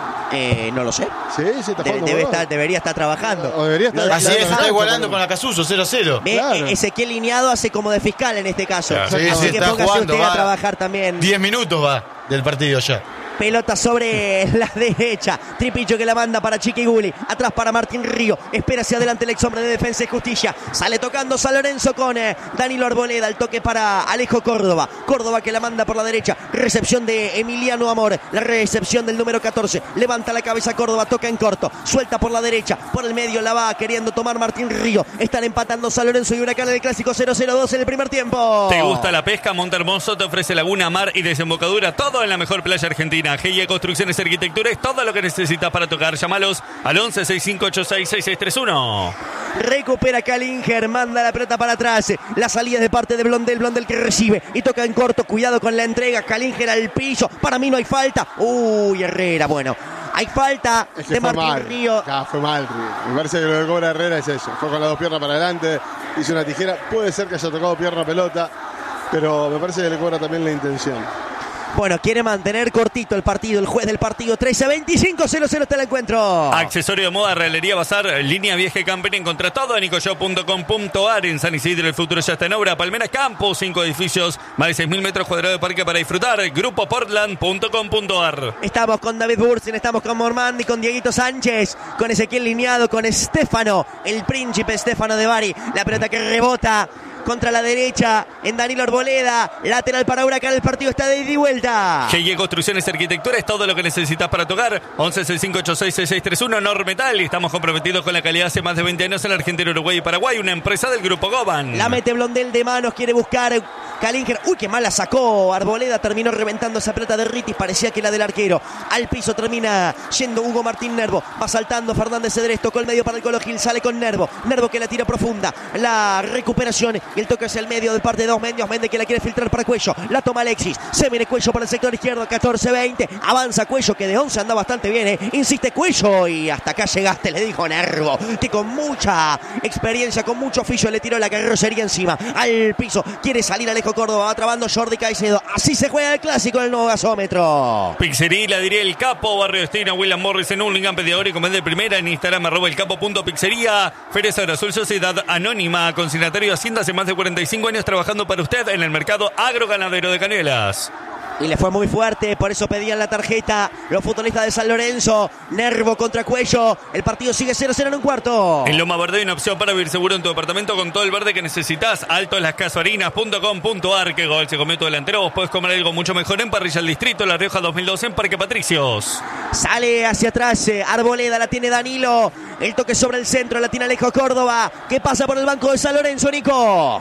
Eh, no lo sé. Sí, sí, está De- jugando debe Morón. estar, debería estar trabajando. O debería estar- Lo de- Así lo es, de- está igualando con la Casuso, cero a cero. Ve, Claro. eh, Ezequiel Lineado hace como de fiscal en este caso. Claro. Sí, Así sí, que está póngase jugando, usted a va. trabajar también. diez minutos va del partido ya. Pelota sobre la derecha. Tripillo que la manda para Chiqui Gulli. Atrás para Martín Río. Espera hacia adelante el ex hombre de Defensa y Justicia. Sale tocando San Lorenzo con eh, Danilo Arboleda. El toque para Alejo Córdoba. Córdoba que la manda por la derecha. Recepción de Emiliano Amor. La recepción del número catorce. Levanta la cabeza Córdoba. Toca en corto. Suelta por la derecha. Por el medio la va queriendo tomar Martín Río. Están empatando San Lorenzo y Huracán en el clásico cero cero dos en el primer tiempo. ¿Te gusta la pesca? Monte Hermoso te ofrece laguna, mar y desembocadura. Todo en la mejor playa argentina. G I E Construcciones y Arquitectura es todo lo que necesitas para tocar. Llámalos al once sesenta y cinco ochenta y seis sesenta y seis treinta y uno. Recupera Kalinger, manda la pelota para atrás. La salida de parte de Blondel, Blondel que recibe y toca en corto. Cuidado con la entrega. Kalinger al piso. Para mí no hay falta. Uy, Herrera, bueno. Hay falta Es que de fue Martín mal. Río. Ah, fue mal, Río. Me parece que lo que cobra Herrera es eso. Fue con las dos piernas para adelante, hizo una tijera. Puede ser que haya tocado pierna pelota, pero me parece que le cobra también la intención. Bueno, quiere mantener cortito el partido. El juez del partido, trece a veinticinco, cero cero está el encuentro. Accesorio de moda, Realería Bazar, línea vieja y camping. Encontrá todo en nicoshop punto com punto ar. En San Isidro el futuro ya está en obra. Palmeras Campos, cinco edificios, más de seis mil metros cuadrados de parque para disfrutar. grupo portland punto com punto ar. Estamos con David Bursin, estamos con Mormandi, con Dieguito Sánchez, con Ezequiel Lineado, con Estefano, el príncipe Estefano de Bari. La pelota que rebota contra la derecha en Danilo Arboleda. Lateral para Huracán, el partido está de ida y vuelta. G I E Construcciones y Arquitectura es todo lo que necesitas para tocar. once sesenta y cinco ochenta y seis sesenta y seis treinta y uno. Normetal. Y estamos comprometidos con la calidad hace más de veinte años en la Argentina, Uruguay y Paraguay. Una empresa del Grupo Goban. La mete Blondel de manos, quiere buscar Kalinger. Uy, qué mal la sacó Arboleda. Terminó reventando esa pelota de Ritis. Parecía que la del arquero. Al piso termina yendo Hugo Martín Nervo. Va saltando Fernández Cedrés. Tocó el medio para el Colo Gil. Sale con Nervo. Nervo que la tira profunda. La recuperación. Y el toque hacia el medio de parte de dos Mendes. Méndez que la quiere filtrar para Cuello. La toma Alexis. Se viene Cuello para el sector izquierdo. catorce veinte. Avanza Cuello, que de once anda bastante bien. ¿eh? Insiste Cuello. Y hasta acá llegaste, le dijo Nervo. Que con mucha experiencia, con mucho oficio, le tiró la carrocería encima. Al piso. Quiere salir Alejo Córdoba. Va trabando Jordi Caicedo. Así se juega el clásico en el nuevo gasómetro. Pizzería, la diría el Capo, Barrio Destino, William Morris en Hurlingham, pedidor y comende primera en Instagram, arroba el capo punto pizzería. Feria San Azul, Sociedad Anónima, consignatario de Hacienda, hace más de cuarenta y cinco años trabajando para usted en el mercado agroganadero de Canelas. Y le fue muy fuerte, por eso pedían la tarjeta los futbolistas de San Lorenzo. Nervo contra Cuello. El partido sigue cero cero en un cuarto. En Loma Verde hay una opción para vivir seguro en tu departamento con todo el verde que necesitas. Alto en las casuarinas punto com punto ar. Que gol se comió tu delantero. Vos podés comer algo mucho mejor en Parrilla El Distrito, La Rioja dos mil doce en Parque Patricios. Sale hacia atrás eh, Arboleda, la tiene Danilo. El toque sobre el centro, la tiene Alejo Córdoba. ¿Qué pasa por el banco de San Lorenzo, Nico?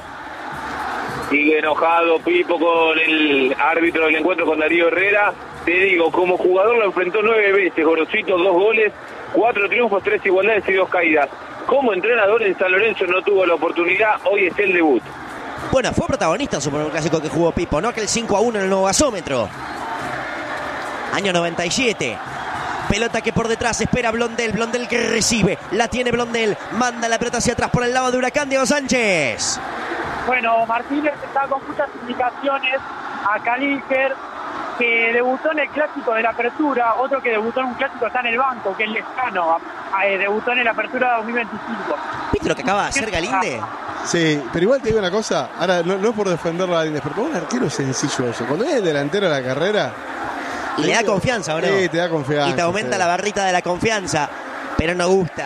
Sigue enojado Pipo con el árbitro del encuentro, con Darío Herrera. Te digo, como jugador lo enfrentó nueve veces, Gorosito, dos goles, cuatro triunfos, tres igualdades y dos caídas. Como entrenador en San Lorenzo no tuvo la oportunidad, hoy está el debut. Bueno, fue protagonista en su primer clásico que jugó Pipo, ¿no? Aquel cinco a uno en el nuevo gasómetro. Año noventa y siete. Pelota que por detrás espera Blondel. Blondel que recibe. La tiene Blondel. Manda la pelota hacia atrás por el lado de Huracán, Diego Sánchez. Bueno, Martínez está con muchas indicaciones a Kalinger, que debutó en el clásico de la apertura, otro que debutó en un clásico está en el banco, que es Lescano, eh, debutó en la apertura dos mil veinticinco. ¿Viste lo que acaba de hacer Galinde? Sí, pero igual te digo una cosa, ahora no, no es por defenderlo a Galíndez, pero para un arquero es sencillo eso. Cuando viene el delantero a la carrera... Y le da confianza, ¿o no? Sí, te da confianza. Y te aumenta sí. la barrita de la confianza, pero no gusta.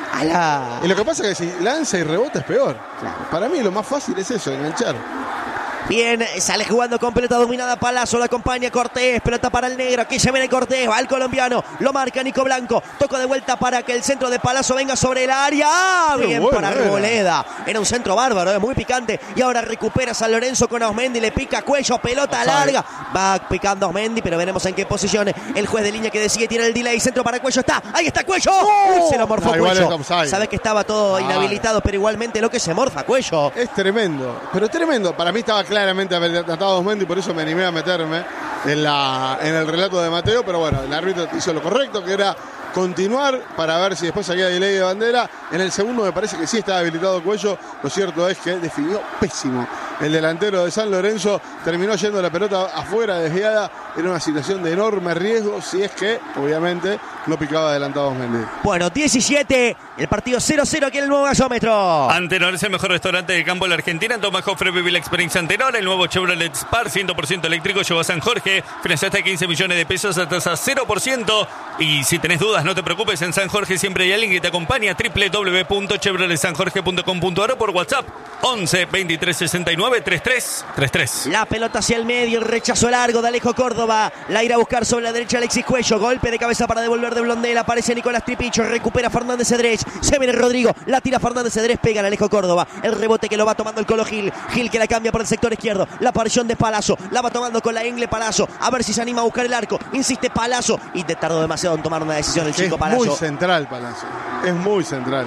a la... Y lo que pasa es que si lanza y rebota es peor. Claro. Para mí lo más fácil es eso, enganchar. Bien, sale jugando con pelota dominada Palazzo, lo acompaña Cortés, pelota para el negro, aquí se viene Cortés, va el colombiano, lo marca Nico Blanco, toca de vuelta para que el centro de Palazzo venga sobre el área, ¡ah! Bien bueno para era. Arboleda, era un centro bárbaro, es muy picante, y ahora recupera San Lorenzo con Osmendi, le pica cuello, pelota larga, va picando Osmendi, pero veremos en qué posición, el juez de línea que decide tirar el delay, centro para Cuello, está, ahí está Cuello, uy, se lo morfó No, igual Cuello, es offside. sabe que estaba todo Ah. inhabilitado, pero igualmente lo que se morfa Cuello. Es tremendo, pero tremendo. Para mí estaba claramente atado Osmendi, por eso me animé a meterme en, la, en el relato de Mateo, pero bueno, el árbitro hizo lo correcto, que era continuar para ver si después salía delay de bandera. En el segundo me parece que sí estaba habilitado Cuello. Lo cierto es que definió pésimo el delantero de San Lorenzo, terminó yendo la pelota afuera, desviada. Era una situación de enorme riesgo, si es que, obviamente, no picaba adelantado Osmendi. Bueno, diecisiete, el partido cero cero aquí en el nuevo gasómetro. Antenor es el mejor restaurante de campo de la Argentina. Toma Jofre, vive la experiencia Antenor. El nuevo Chevrolet Spar cien por ciento eléctrico llegó a San Jorge. Financiaste quince millones de pesos a tasa cero por ciento. Y si tenés dudas, no te preocupes. En San Jorge siempre hay alguien que te acompaña. doble u doble u doble u punto chevrolet san jorge punto com punto a r o por WhatsApp once veintitrés sesenta y nueve treinta y tres treinta y tres. La pelota hacia el medio, el rechazo largo de Alejo Córdoba. La irá a buscar sobre la derecha Alexis Cuello. Golpe de cabeza para devolver de Blondel. Aparece Nicolás Tripicho. Recupera Fernández Cedrés. Se viene Rodrigo. La tira Fernández Cedrés. Pega en Alejo Córdoba. El rebote que lo va tomando el Colo Gil. Gil que la cambia por el sector izquierdo. La aparición de Palazzo. La va tomando con la ingle Palazzo. A ver si se anima a buscar el arco. Insiste Palazzo. Y te tardó demasiado en tomar una decisión el chico Es Palazzo. muy central Palazzo. Es muy central.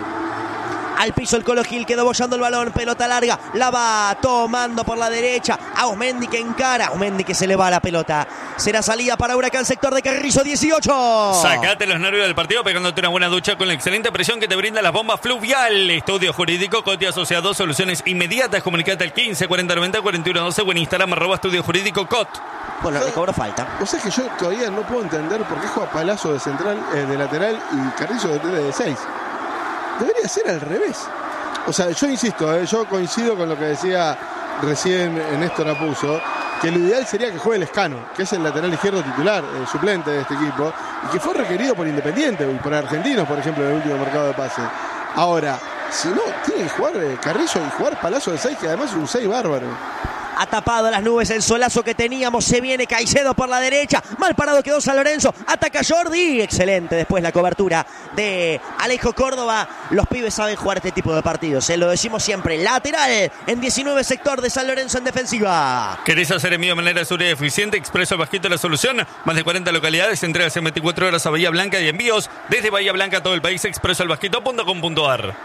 Al piso el Colo Gil, quedó bollando el balón, pelota larga, la va tomando por la derecha, a Osmendi que encara, Osmendi que se le va la pelota, será salida para Huracán, sector de Carrizo dieciocho. Sacate los nervios del partido pegándote una buena ducha con la excelente presión que te brinda las bombas Fluvial. Estudio Jurídico, Coti Asociados, soluciones inmediatas. Comunicate al quince cuarenta noventa cuarenta y uno doce o en Instagram arroba Estudio Jurídico Cot. Bueno, le cobró falta. O sea que yo todavía no puedo entender por qué juega Palazzo de central, eh, de lateral y Carrizo de, de seis. Debería ser al revés. O sea, yo insisto, eh, yo coincido con lo que decía recién Néstor Apuso, que lo ideal sería que juegue Lescano, que es el lateral izquierdo titular, eh, suplente de este equipo, y que fue requerido por Independiente y por Argentinos, por ejemplo, en el último mercado de pase. Ahora, si no, tiene que jugar eh, Carrizo y jugar Palazzo de seis, que además es un seis bárbaro. Ha tapado las nubes el solazo que teníamos. Se viene Caicedo por la derecha. Mal parado quedó San Lorenzo. Ataca Jordi. Excelente después la cobertura de Alejo Córdoba. Los pibes saben jugar este tipo de partidos. Se lo decimos siempre. Lateral en diecinueve, sector de San Lorenzo en defensiva. ¿Querés hacer envío de manera segura y eficiente? Expreso Bajito la solución. Más de cuarenta localidades. Entregas en veinticuatro horas a Bahía Blanca y envíos desde Bahía Blanca a todo el país. expreso al bajito punto com punto a r.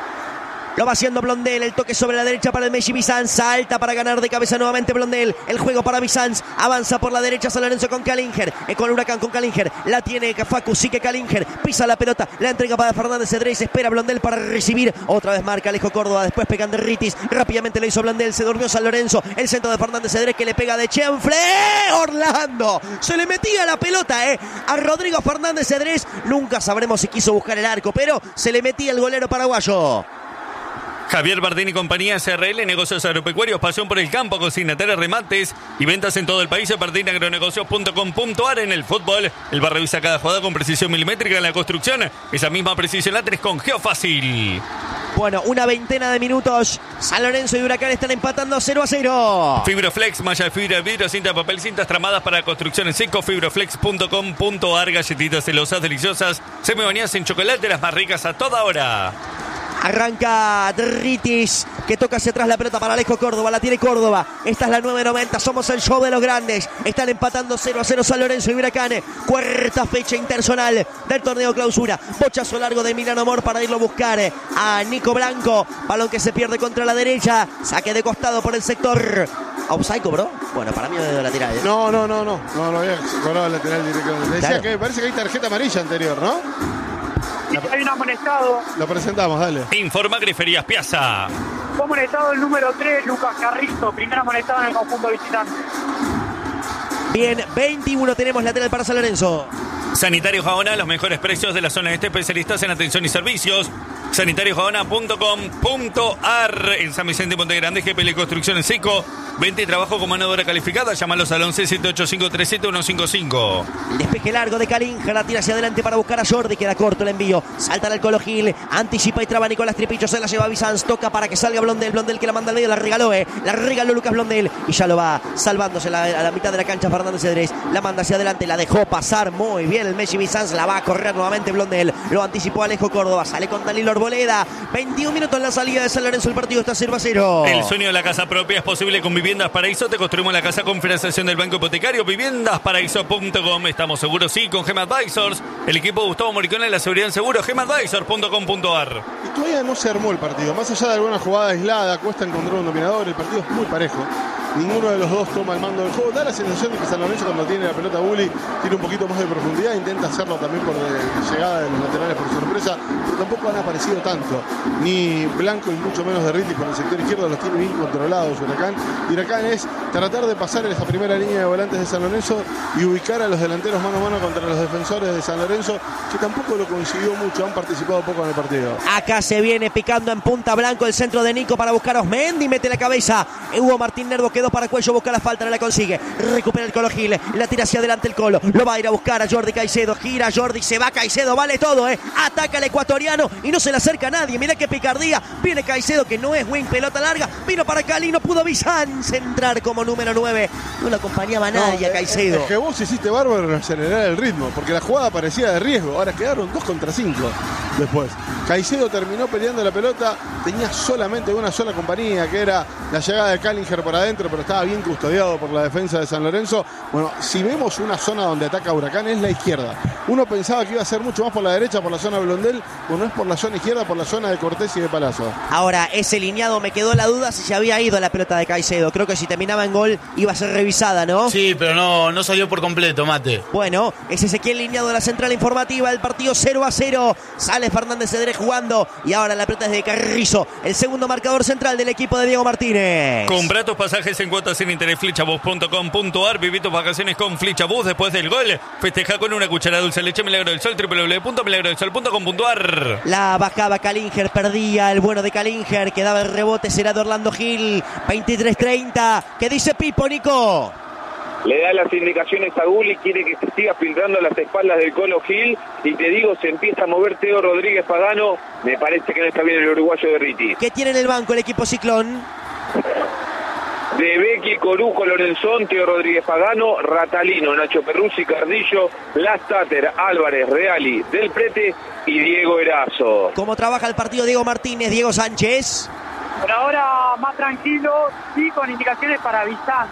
Lo va haciendo Blondel, el toque sobre la derecha para el Messi Bizanz, salta para ganar de cabeza nuevamente Blondel, el juego para Bizanz, avanza por la derecha San Lorenzo con Kalinger, eh, con Huracán con Kalinger, la tiene Facu, sigue Kalinger, pisa la pelota, la entrega para Fernández Cedrés, espera Blondel para recibir, otra vez marca Alejo Córdoba, después pegan de Ritis, rápidamente le hizo Blondel, se durmió San Lorenzo, el centro de Fernández Cedrés que le pega de Chenfle, Orlando, se le metía la pelota eh, a Rodrigo Fernández Cedrés, nunca sabremos si quiso buscar el arco, pero se le metía el golero paraguayo. Javier Bardini y compañía S R L, negocios agropecuarios, pasión por el campo, consignatarios, remates y ventas en todo el país. bardini agronegocios punto com punto a r. En el fútbol, el bar revisa cada jugada con precisión milimétrica. En la construcción, esa misma precisión la tenés con Geofácil. Bueno, una veintena de minutos. San Lorenzo y Huracán están empatando cero a cero. Fibroflex, malla de fibra, vidrio, cinta de papel, cintas tramadas para construcción en seco. Fibroflex punto com punto a r. Galletitas celosas, deliciosas, semibañadas en chocolate, las más ricas a toda hora. Arranca Dritis, que toca hacia atrás la pelota para Alejo Córdoba, la tiene Córdoba, esta es la nueve noventa, somos el show de los grandes, están empatando cero a cero San Lorenzo y Huracán, cuarta fecha internacional del torneo clausura, bochazo largo de Milano Amor para irlo a buscar a Nico Blanco, balón que se pierde contra la derecha, saque de costado por el sector. ¿Offside cobró? Bueno, para mí me dio lateral. ¿eh? No, no, no, no, no, no había cobrado el lateral directamente. Decía Claro. que me parece que hay tarjeta amarilla anterior, ¿no? Sí, hay un amonestado. Lo presentamos, dale. Informa Griferías Piazza. Fue amonestado el número tres, Lucas Carrizo. Primer amonestado en el conjunto visitante. Bien, veintiuno tenemos lateral para San Lorenzo. Sanitario Jaona, los mejores precios de la zona este, especialistas en atención y servicios. sanitario jabana punto com punto ar. En San Vicente y Monte Grande, G P L Construcciones Seco. Venta y trabajo con mano de obra calificada. Llámalos al once siete ocho cinco tres siete uno cinco cinco. El despeje largo de Kalinja, la tira hacia adelante para buscar a Jordi, queda corto el envío. Salta al Colo Gil, anticipa y traba Nicolás Tripicho, se la lleva Bizanz, toca para que salga Blondel, Blondel que la manda al medio, la regaló, eh. La regaló Lucas Blondel y ya lo va salvándose la, a la mitad de la cancha Fernández Cedrés. La manda hacia adelante, la dejó pasar muy bien el Messi Bizanz, la va a correr nuevamente Blondel. Lo anticipó Alejo Córdoba, sale con Danilo Arboleda. veintiún minutos en la salida de San Lorenzo, el partido está cero a cero. El sueño de la casa propia es posible con Viviendas Paraíso. Te construimos la casa con financiación del Banco Hipotecario. Viviendas Paraíso punto com. Estamos seguros, sí, con Gema Advisors. El equipo de Gustavo Moricone en la seguridad en seguro. Gema Advisors punto com punto ar. Y todavía no se armó el partido. Más allá de alguna jugada aislada, cuesta encontrar un dominador. El partido es muy parejo. Ninguno de los dos toma el mando del juego. Da la sensación de que San Lorenzo, cuando tiene la pelota Bully, tiene un poquito más de profundidad. Intenta hacerlo también por la llegada de los laterales por sorpresa, pero tampoco han aparecido tanto. Ni Blanco y mucho menos de Ritti por el sector izquierdo los tiene bien controlados Huracán. Y Huracán es tratar de pasar en esa primera línea de volantes de San Lorenzo y ubicar a los delanteros mano a mano contra los defensores de San Lorenzo, que tampoco lo consiguió mucho, han participado poco en el partido. Acá se viene picando en punta Blanco el centro de Nico para buscar a Osmendi, mete la cabeza. Hugo Martín Nervo quedó para Cuello, busca la falta, no la consigue. Recupera el Colo Gil, la tira hacia adelante el Colo. Lo va a ir a buscar a Jordi Caicedo. Gira Jordi, se va Caicedo, vale todo, eh. Ataca el ecuatoriano y no se le acerca a nadie. Mira qué picardía. Viene Caicedo, que no es wing, pelota larga. Vino para Cali, no pudo Bizanz entrar como número nueve. No lo acompañaba a nadie no, a Caicedo. Es que vos hiciste bárbaro en acelerar el ritmo, porque la jugada parecía de riesgo. Ahora quedaron dos contra cinco después. Caicedo terminó peleando la pelota, tenía solamente una sola compañía, que era la llegada de Kallinger por adentro, pero estaba bien custodiado por la defensa de San Lorenzo. Bueno, si vemos una zona donde ataca Huracán, es la izquierda. Uno pensaba que iba a ser mucho más por la derecha, por la zona Blondel, o no es por la zona izquierda, por la zona de Cortés y de Palazzo. Ahora, ese lineado me quedó la duda si se había ido la pelota de Caicedo. Creo que si terminaba en gol iba a ser revisada, ¿no? Sí, pero no, no salió por completo, Mate. Bueno, es Ezequiel lineado de la central informativa. El partido cero a cero. Sale Fernández Cedrés jugando y ahora la pelota es de Carrizo, el segundo marcador central del equipo de Diego Martínez. Compra tus pasajes en cuotas sin interés, flechabus punto com punto ar. Viví tus vacaciones con Flechabus. Después del gol, festeja con una cuchara dulce leche Milagro del Sol, doble u doble u doble u punto milagro del sol punto com punto ar. La bajaba Kallinger, perdía el bueno de Kallinger, quedaba el rebote, será de Orlando Gil. veintitrés treinta. ¿Qué dice Pipo, Nico? Le da las indicaciones a Gulli, quiere que se siga filtrando a las espaldas del Colo Gil, y te digo, se empieza a mover Teo Rodríguez Pagano. Me parece que no está bien el uruguayo de Ritti. ¿Qué tiene en el banco el equipo Ciclón? De Becky, Corujo, Lorenzón, Teo Rodríguez Pagano, Ratalino, Nacho Perruzzi, Cardillo, Lastater, Álvarez, Reali, Del Prete y Diego Erazo. ¿Cómo trabaja el partido Diego Martínez, Diego Sánchez? Por ahora más tranquilo, sí, con indicaciones para Bizanz.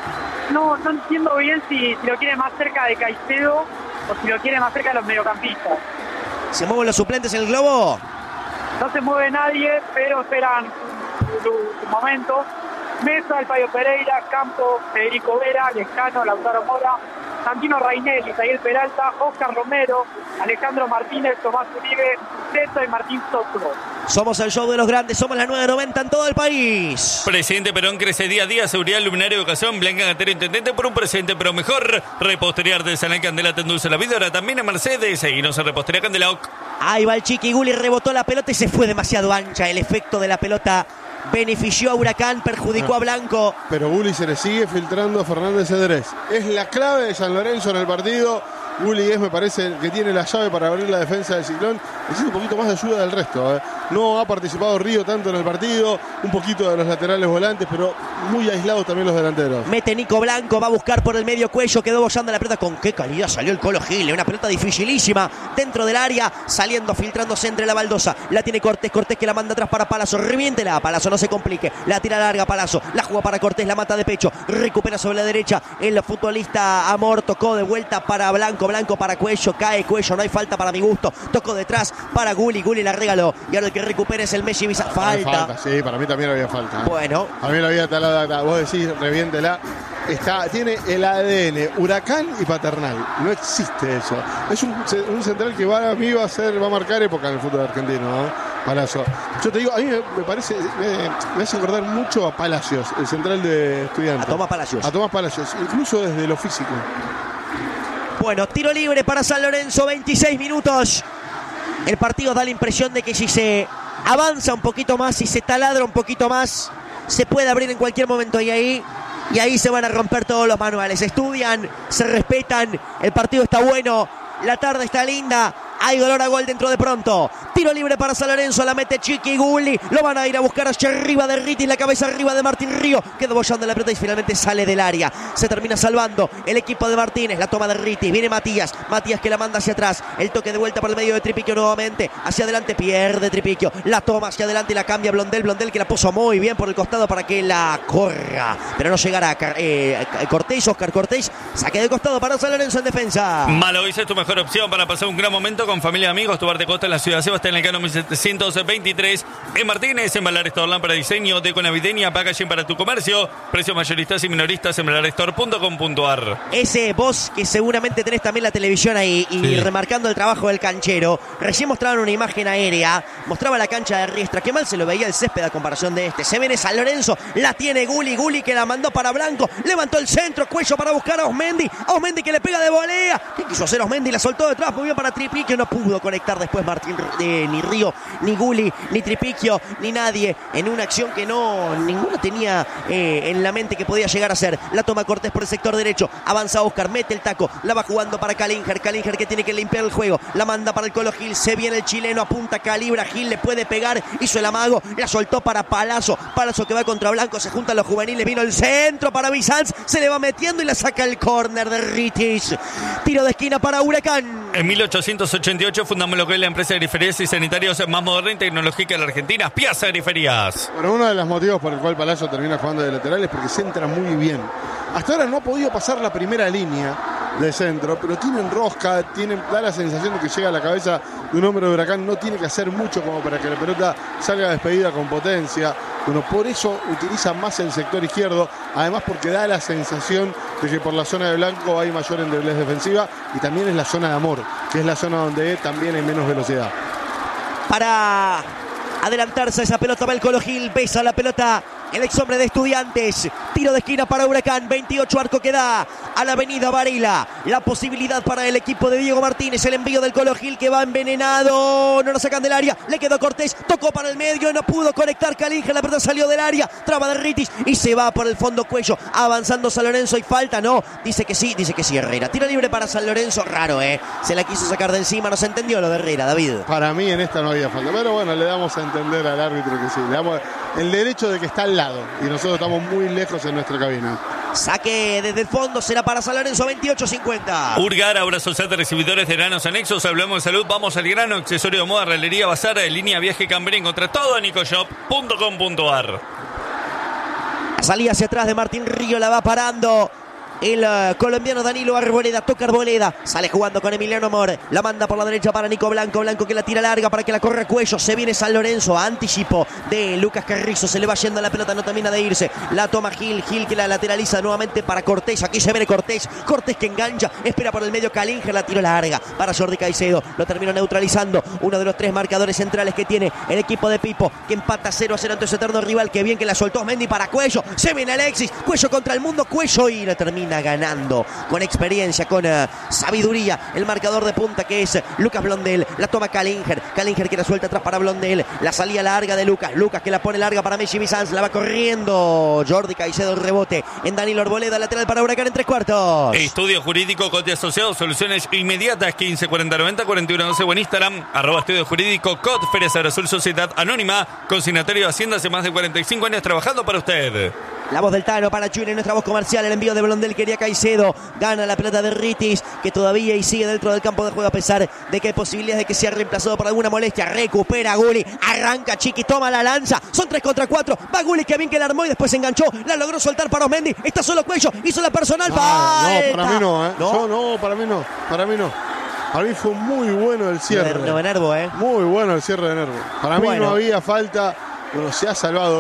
No, no entiendo bien si, si lo quiere más cerca de Caicedo o si lo quiere más cerca de los mediocampistas. ¿Se mueven los suplentes en el globo? No se mueve nadie, pero esperan su, su momento. Mesa, El Payo Pereira, Campos, Federico Vera, Lescano, Lautaro Mora, Santino Rainelli, Isaíel Peralta, Oscar Romero, Alejandro Martínez, Tomás Uribe, Teto y Martín Soto. Somos el show de los grandes, somos la nueve noventa en todo el país. Presidente Perón crece día a día, seguridad, luminaria, educación, Blanca Gatero, intendente por un presidente pero mejor. Repostería artesanal Candela te endulce la vida, ahora también en Mercedes. Seguinos en Repostería Candela. Ahí va el Chiqui Gulli, rebotó la pelota y se fue demasiado ancha. El efecto de la pelota benefició a Huracán, perjudicó a Blanco. Pero Gulli se le sigue filtrando a Fernández Cedrés. Es la clave de San Lorenzo en el partido. Gulli es, me parece, que tiene la llave para abrir la defensa del Ciclón. Necesita un poquito más de ayuda del resto, ¿eh? No ha participado Río tanto en el partido. Un poquito de los laterales volantes, pero muy aislados también los delanteros. Mete Nico Blanco, va a buscar por el medio Cuello. Quedó bollando la pelota. Con qué calidad salió el Colo Gil. Una pelota dificilísima dentro del área, saliendo, filtrándose entre la baldosa. La tiene Cortés, Cortés que la manda atrás para Palazzo. Reviéntela, Palazzo, no se complique. La tira larga Palazzo, la juega para Cortés, la mata de pecho. Recupera sobre la derecha el futbolista Amor. Tocó de vuelta para Blanco, Blanco para Cuello. Cae Cuello, no hay falta para mi gusto. Tocó detrás para Gulli, Gulli la regaló. Y ahora el que recupera es el Messi Bizanz. Falta. falta. Sí, para mí también había falta, ¿eh? Bueno. A mí la había talada. Vos decís, reviéntela. Está, tiene el A D N Huracán y Paternal. No existe eso. Es un, un central que va, a mí va a ser, va a marcar época en el fútbol argentino, ¿eh? Palazzo. Yo te digo, a mí me, me parece, me, me hace acordar mucho a Palacios, el central de Estudiantes. A Tomás Palacios. A Tomás Palacios, incluso desde lo físico. Bueno, tiro libre para San Lorenzo, veintiséis minutos. El partido da la impresión de que si se avanza un poquito más, si se taladra un poquito más, se puede abrir en cualquier momento y ahí, y ahí se van a romper todos los manuales. Estudian, se respetan, el partido está bueno, la tarde está linda. Hay dolor a gol dentro de pronto. Tiro libre para San Lorenzo. La mete Chiqui Gulli. Lo van a ir a buscar hacia arriba de Ritis. La cabeza arriba de Martín Río. Queda bollando la pelota y finalmente sale del área. Se termina salvando el equipo de Martínez. La toma de Ritis. Viene Matías. Matías que la manda hacia atrás. El toque de vuelta por el medio de Tripiquio nuevamente. Hacia adelante pierde Tripiquio. La toma hacia adelante y la cambia Blondel. Blondel que la puso muy bien por el costado para que la corra. Pero no llegará eh, Cortés. Oscar Cortés. Saque de costado para San Lorenzo en defensa. Malovis es tu mejor opción para pasar un gran momento con familia y amigos. Tu bar de costa en la ciudad de Sebastián Elcano mil setecientos veintitrés. En Martínez, en Balar Store, para diseño, deco navideña, packaging para tu comercio. Precios mayoristas y minoristas en balar store punto com punto a r. Ese vos que seguramente tenés también la televisión ahí y sí, remarcando el trabajo del canchero. Recién mostraban una imagen aérea. Mostraba la cancha de Riestra. Qué mal se lo veía el césped a comparación de este. Se viene San Lorenzo. La tiene Gulli. Gulli que la mandó para Blanco. Levantó el centro. Cuello para buscar a Osmendi. Osmendi que le pega de volea. ¿Qué quiso hacer Osmendi? La soltó detrás. Muy bien para Tripiquio. No pudo conectar después Martín, eh, ni Río, ni Gulli, ni Tripiquio, ni nadie en una acción que no, ninguno tenía eh, en la mente que podía llegar a ser. La toma Cortés por el sector derecho, avanza Oscar, mete el taco, la va jugando para Calinger, Calinger que tiene que limpiar el juego, la manda para el Colo Gil, se viene el chileno, apunta, calibra, Gil le puede pegar, hizo el amago, la soltó para Palazzo, Palazzo que va contra Blanco, se juntan los juveniles, vino el centro para Bizanz, se le va metiendo y la saca el córner de Ritis. Tiro de esquina para Huracán. En mil ochocientos ochenta y ocho fundamos lo que es la empresa de griferías y sanitarios más moderna y tecnológica de la Argentina, Piazza Griferías. Bueno, uno de los motivos por el cual Palazzo termina jugando de lateral es porque centra muy bien. Hasta ahora no ha podido pasar la primera línea de centro, pero tienen rosca, tienen, da la sensación de que llega a la cabeza de un hombre de Huracán, no tiene que hacer mucho como para que la pelota salga despedida con potencia. Bueno, por eso utiliza más el sector izquierdo, además porque da la sensación de que por la zona de Blanco hay mayor endeblez defensiva y también es la zona de Amor, que es la zona donde también hay menos velocidad. Para adelantarse a esa pelota va el Colo Gil, besa la pelota el ex hombre de Estudiantes. Tiro de esquina para Huracán, veintiocho arco que da a la avenida Varela. La posibilidad para el equipo de Diego Martínez, el envío del Colo Gil que va envenenado, no lo sacan del área, le quedó Cortés, tocó para el medio, no pudo conectar Calinger, la pelota salió del área, traba de Ritis y se va por el fondo Cuello, avanzando San Lorenzo y falta, no, dice que sí, dice que sí Herrera. Tiro libre para San Lorenzo, raro, eh, se la quiso sacar de encima, no se entendió lo de Herrera, David. Para mí en esta no había falta, pero bueno, le damos a entender al árbitro que sí, le damos el derecho de que está al lado y nosotros estamos muy lejos en nuestra cabina. Saque desde el fondo, será para San Lorenzo, veintiocho cincuenta. Urgar, ahora social de recibidores de granos anexos. Hablamos de salud, vamos al grano. Accesorio de moda, ralería, bazar, en línea, viaje, Cambrín. Encontrá todo en nicoshop punto com punto a r. Salía hacia atrás de Martín Río, la va parando el uh, colombiano Danilo Arboleda, toca Arboleda, sale jugando con Emiliano Amor, la manda por la derecha para Nico Blanco, Blanco que la tira larga para que la corra Cuello, se viene San Lorenzo, anticipo de Lucas Carrizo, se le va yendo la pelota, no termina de irse, la toma Gil, Gil que la lateraliza nuevamente para Cortés, aquí se viene Cortés, Cortés que engancha, espera por el medio Calinger, la tiro larga para Jordi Caicedo, lo termina neutralizando, uno de los tres marcadores centrales que tiene el equipo de Pipo, que empata cero a cero ante su eterno rival, que bien que la soltó Mendy para Cuello, se viene Alexis, Cuello contra el mundo, Cuello y la termina ganando con experiencia, con uh, sabiduría el marcador de punta que es Lucas Blondel, la toma Calinger, Calinger que la suelta atrás para Blondel, la salida larga de Lucas, Lucas que la pone larga para Messi Bizanz, la va corriendo Jordi Caicedo, el rebote en Danilo Arboleda, lateral para Huracán en tres cuartos. Estudio Jurídico Cote Asociados, soluciones inmediatas, quince cuarenta noventa cuarenta y uno doce o en Instagram, arroba Estudio Jurídico Cot, Feria Azul Sociedad Anónima, consignatario de Hacienda hace más de cuarenta y cinco años trabajando para usted. La voz del Tano para Chile, nuestra voz comercial, el envío de Blondel, quería Caicedo, gana la pelota de Ritis, que todavía y sigue dentro del campo de juego a pesar de que hay posibilidades de que sea reemplazado por alguna molestia, recupera Gulli, arranca Chiqui, toma la lanza, son tres contra cuatro, va Gulli que bien que la armó y después se enganchó, la logró soltar para Osmendi, está solo Cuello, hizo la personal, ah, no, para mí no, ¿eh? ¿No? Yo, no, para mí no, para mí no. Para mí fue muy bueno el cierre. De, de Nervo, ¿eh? Muy bueno el cierre de Nervo. Para bueno. mí no había falta, bueno, se ha salvado, ¿eh?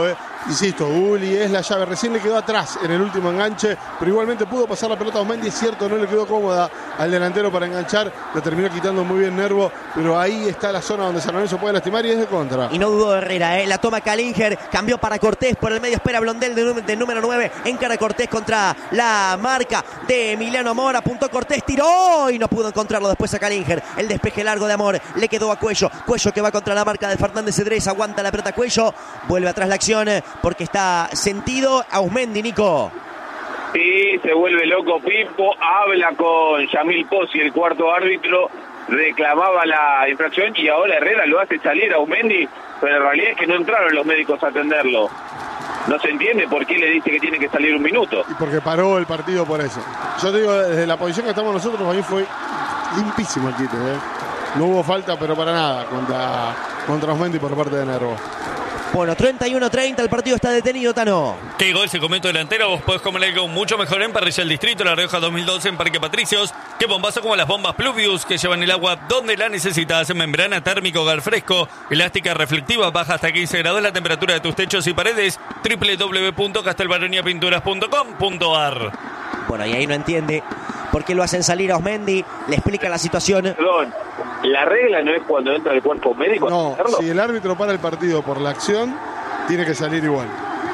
Insisto, Gulli es la llave. Recién le quedó atrás en el último enganche, pero igualmente pudo pasar la pelota a Osmendi. Es cierto, no le quedó cómoda al delantero para enganchar. Lo terminó quitando muy bien Nervo, pero ahí está la zona donde San Lorenzo puede lastimar y es de contra. Y no dudó Herrera, ¿eh? La toma Calinger, cambió para Cortés por el medio, espera Blondel de, de número nueve, encara Cortés contra la marca de Emiliano Amor, apuntó Cortés, tiró y no pudo encontrarlo después a Calinger. El despeje largo de Amor, le quedó a Cuello, Cuello que va contra la marca de Fernández Cedrés, aguanta la pelota Cuello, vuelve atrás la acción porque está sentido Ausmendi, Nico. Sí, se vuelve loco Pipo, habla con Yamil Pozzi, el cuarto árbitro, reclamaba la infracción y ahora Herrera lo hace salir a Ausmendi, pero en realidad es que no entraron los médicos a atenderlo. No se entiende por qué le dice que tiene que salir un minuto. Y porque paró el partido por eso. Yo te digo, desde la posición que estamos nosotros, ahí fue limpísimo el quite, ¿eh? No hubo falta, pero para nada, contra, contra Ausmendi por parte de Nervo. Bueno, treinta y uno treinta, el partido está detenido, Tano. ¿Qué gol se comete delantero? Vos podés comer algo mucho mejor en Parrilla El Distrito, La Rioja dos mil doce en Parque Patricios. Qué bombazo como las bombas Pluvius que llevan el agua donde la necesitas. Membrana térmico, hogar fresco, elástica reflectiva, baja hasta quince grados la temperatura de tus techos y paredes. doble u doble u doble u punto castelbaronia pinturas punto com punto a r. Bueno, y ahí no entiende por qué lo hacen salir a Osmendi. Le explica la situación. Perdón, la regla no es cuando entra el cuerpo médico. No, si el árbitro para el partido por la acción, tiene que salir igual.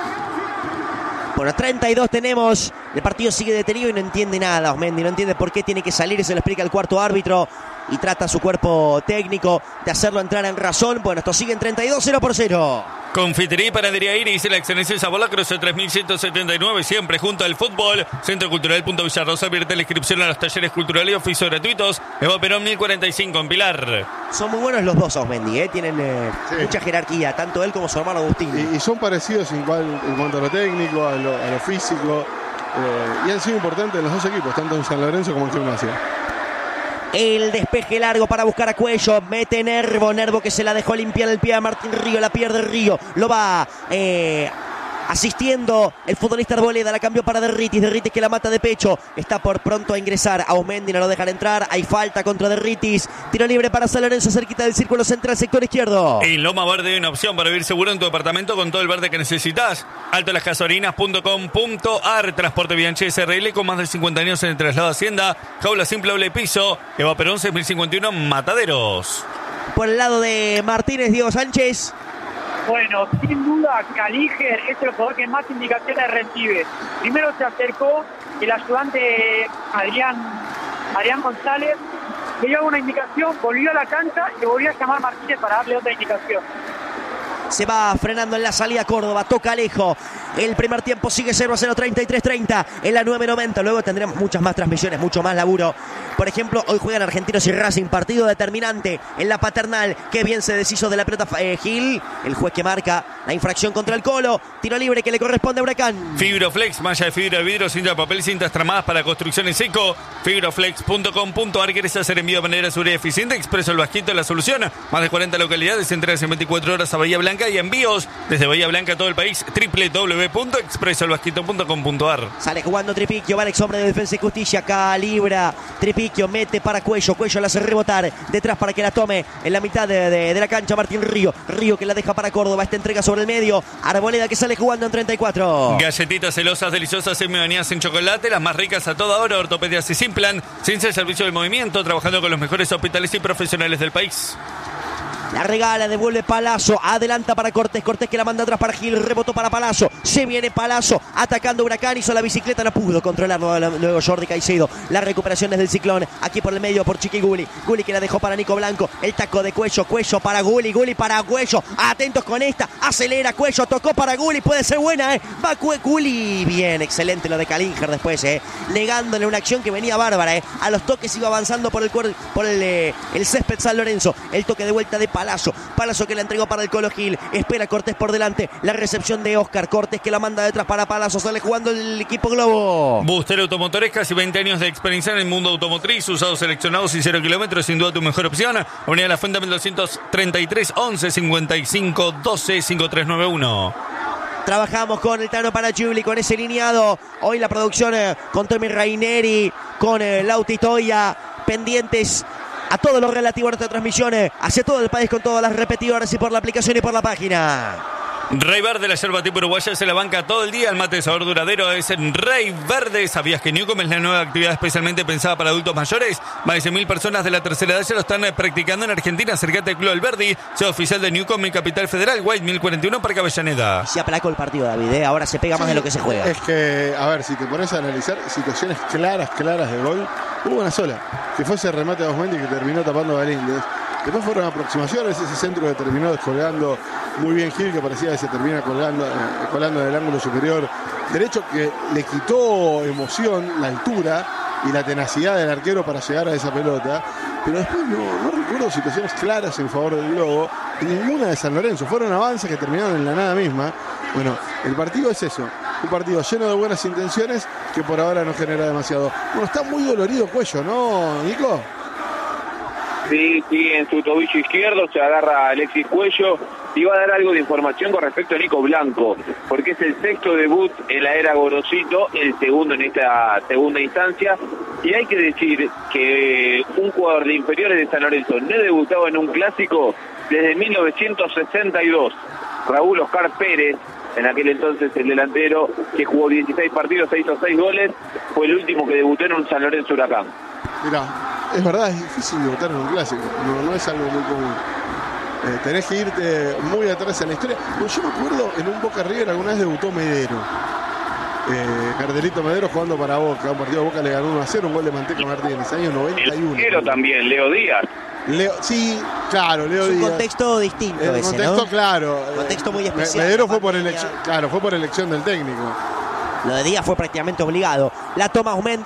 Bueno, treinta y dos tenemos. El partido sigue detenido y no entiende nada Osmendi. No entiende por qué tiene que salir. Se lo explica el cuarto árbitro. Y trata a su cuerpo técnico de hacerlo entrar en razón. Bueno, esto sigue en treinta y dos, cero por cero. Confitería y Panadería Iris, la excelencia de sabor, la Cruce tres mil ciento setenta y nueve, siempre junto al fútbol. Centro Cultural Punto Villarrosa, abierta la inscripción a los talleres culturales y oficios gratuitos. Eva Perón mil cuarenta y cinco en Pilar. Son muy buenos los dos Osmendi, ¿eh? Tienen eh, Sí. mucha jerarquía, tanto él como su hermano Agustín. Y, y son parecidos igual en cuanto a lo técnico, a lo, a lo físico. Eh, y han sido importantes en los dos equipos, tanto en San Lorenzo como en Gimnasia. El despeje largo para buscar a Cuello. Mete Nervo. Nervo que se la dejó limpiar el pie a Martín Río. La pierde Río. Lo va eh, asistiendo el futbolista Arboleda. La cambió para Derritis. Derritis que la mata de pecho. Está por pronto a ingresar. A Osmendi no lo dejan entrar. Hay falta contra Derritis. Tiro libre para San Lorenzo cerquita del círculo central, sector izquierdo. En Loma Verde hay una opción para vivir seguro en tu departamento con todo el verde que necesitas. alto las gasolinas punto com punto a r. Transporte Bianchi S R L con más de cincuenta años en el traslado a Hacienda. Jaula simple doble piso. Eva Perón seis mil cincuenta y uno Mataderos. Por el lado de Martínez, Diego Sánchez. Bueno, sin duda, Caliger es el jugador que más indicaciones recibe. Primero se acercó el ayudante Adrián, Adrián González, le dio una indicación, volvió a la cancha y volvió a llamar Martínez para darle otra indicación. Se va frenando en la salida Córdoba, toca Alejo. El primer tiempo sigue cero a cero, treinta y tres treinta en la nueve noventa. Luego tendremos muchas más transmisiones, mucho más laburo. Por ejemplo, hoy juegan Argentinos y Racing, partido determinante en la Paternal. Qué bien se deshizo de la pelota eh, Gil, el juez que marca la infracción contra el Colo. Tiro libre que le corresponde a Huracán. Fibroflex, malla de fibra de vidrio, cinta de papel, cintas tramadas para construcción en seco. Fibroflex punto com punto a r. ¿Quieres hacer envío de manera segura y eficiente? Expreso El Vasquito, la solución. Más de cuarenta localidades, entregas en veinticuatro horas a Bahía Blanca y envíos desde Bahía Blanca a todo el país. doble u doble u doble u punto expreso el vasquito punto com punto a r. Sale jugando Tripiquio, va Alex, hombre de Defensa y Justicia, calibra. Tripiquio mete para Cuello, Cuello la hace rebotar detrás para que la tome en la mitad de, de, de la cancha Martín Río. Río que la deja para Córdoba, esta entrega sobre el medio. Arboleda que sale jugando en treinta y cuatro. Galletitas celosas, deliciosas, semi-bañadas en chocolate, las más ricas a toda hora, ortopedias y Simplan, ciencia del servicio del movimiento, trabajando con los mejores hospitales y profesionales del país. La regala, devuelve Palazzo, adelanta para Cortés, Cortés que la manda atrás para Gil, rebotó para Palazzo, se viene Palazzo, atacando Huracán, hizo la bicicleta, no pudo controlarlo, luego Jordi Caicedo, la recuperación desde el Ciclón, aquí por el medio por Chiqui Gulli, Gulli que la dejó para Nico Blanco, el taco de Cuello, Cuello para Gulli, Gulli para Cuello, atentos con esta, acelera Cuello, tocó para Gulli, puede ser buena, eh, va Gulli, bien, excelente lo de Calinger después, eh, negándole una acción que venía bárbara, eh, a los toques iba avanzando por el, por el, eh, el césped San Lorenzo, el toque de vuelta de Palazzo, Palazzo que la entregó para el Colo Gil, espera Cortés por delante, la recepción de Oscar, Cortés que la manda detrás para Palazzo, sale jugando el equipo Globo. Booster Automotores, casi veinte años de experiencia en el mundo automotriz, usados seleccionados y cero kilómetros, sin duda tu mejor opción. Avenida La Fuente mil doscientos treinta y tres, once cincuenta y cinco, doce, cincuenta y tres noventa y uno. Trabajamos con el Tano Paragiuli, con ese lineado. Hoy la producción eh, con Tommy Raineri, con eh, Lauti Toya, pendientes a todo lo relativo a nuestras transmisiones, hacia todo el país con todas las repetidoras y por la aplicación y por la página. Rey Verde, la yerba tipo uruguaya, se la banca todo el día. El mate de sabor duradero es en Rey Verde. ¿Sabías que Newcom es la nueva actividad especialmente pensada para adultos mayores? Más de cien mil personas de la tercera edad ya lo están practicando en Argentina. Acércate al Club Alberdi, sea oficial de Newcom en Capital Federal, White mil cuarenta y uno, Parque Avellaneda. Se aplacó el partido, David, ¿eh? Ahora se pega Sí, más de lo que se juega. Es que, a ver, si te pones a analizar situaciones claras, claras de gol, hubo una sola, que fue ese remate de Osmendi que terminó tapando a Galíndez. Después fueron aproximaciones, ese centro que terminó descolgando muy bien Gil, que parecía que se termina colgando, eh, colando en el ángulo superior derecho, que le quitó emoción, la altura y la tenacidad del arquero para llegar a esa pelota. Pero después no, no recuerdo situaciones claras en favor del Globo, ninguna de San Lorenzo. Fueron avances que terminaron en la nada misma. Bueno, el partido es eso, un partido lleno de buenas intenciones que por ahora no genera demasiado. Bueno, está muy dolorido Cuello, ¿no, Nico? Sí, sí, en su tobillo izquierdo se agarra a Alexis Cuello y va a dar algo de información con respecto a Nico Blanco, porque es el sexto debut en la era Gorosito, el segundo en esta segunda instancia, y hay que decir que un jugador de inferiores de San Lorenzo no debutaba en un clásico desde mil novecientos sesenta y dos. Raúl Oscar Pérez, en aquel entonces el delantero, que jugó dieciséis partidos, se hizo seis goles, fue el último que debutó en un San Lorenzo Huracán. Mirá, es verdad, es difícil debutar en un clásico, no, no es algo muy común. Eh, tenés que irte muy atrás en la historia. Bueno, yo me acuerdo en un Boca River alguna vez debutó Medero. Eh, Cardelito Medero jugando para Boca. Un partido de Boca le ganó uno a cero, un gol de Manteca Martínez, año noventa y uno. El arquero también, Leo Díaz. Leo, sí, claro, Leo Es un Díaz. contexto distinto El ese, contexto, ¿no? claro. Contexto muy Eh, especial. Medero La fue por pandemia. elección, claro, fue por elección del técnico. Lo de Díaz fue prácticamente obligado. La toma Osmendi.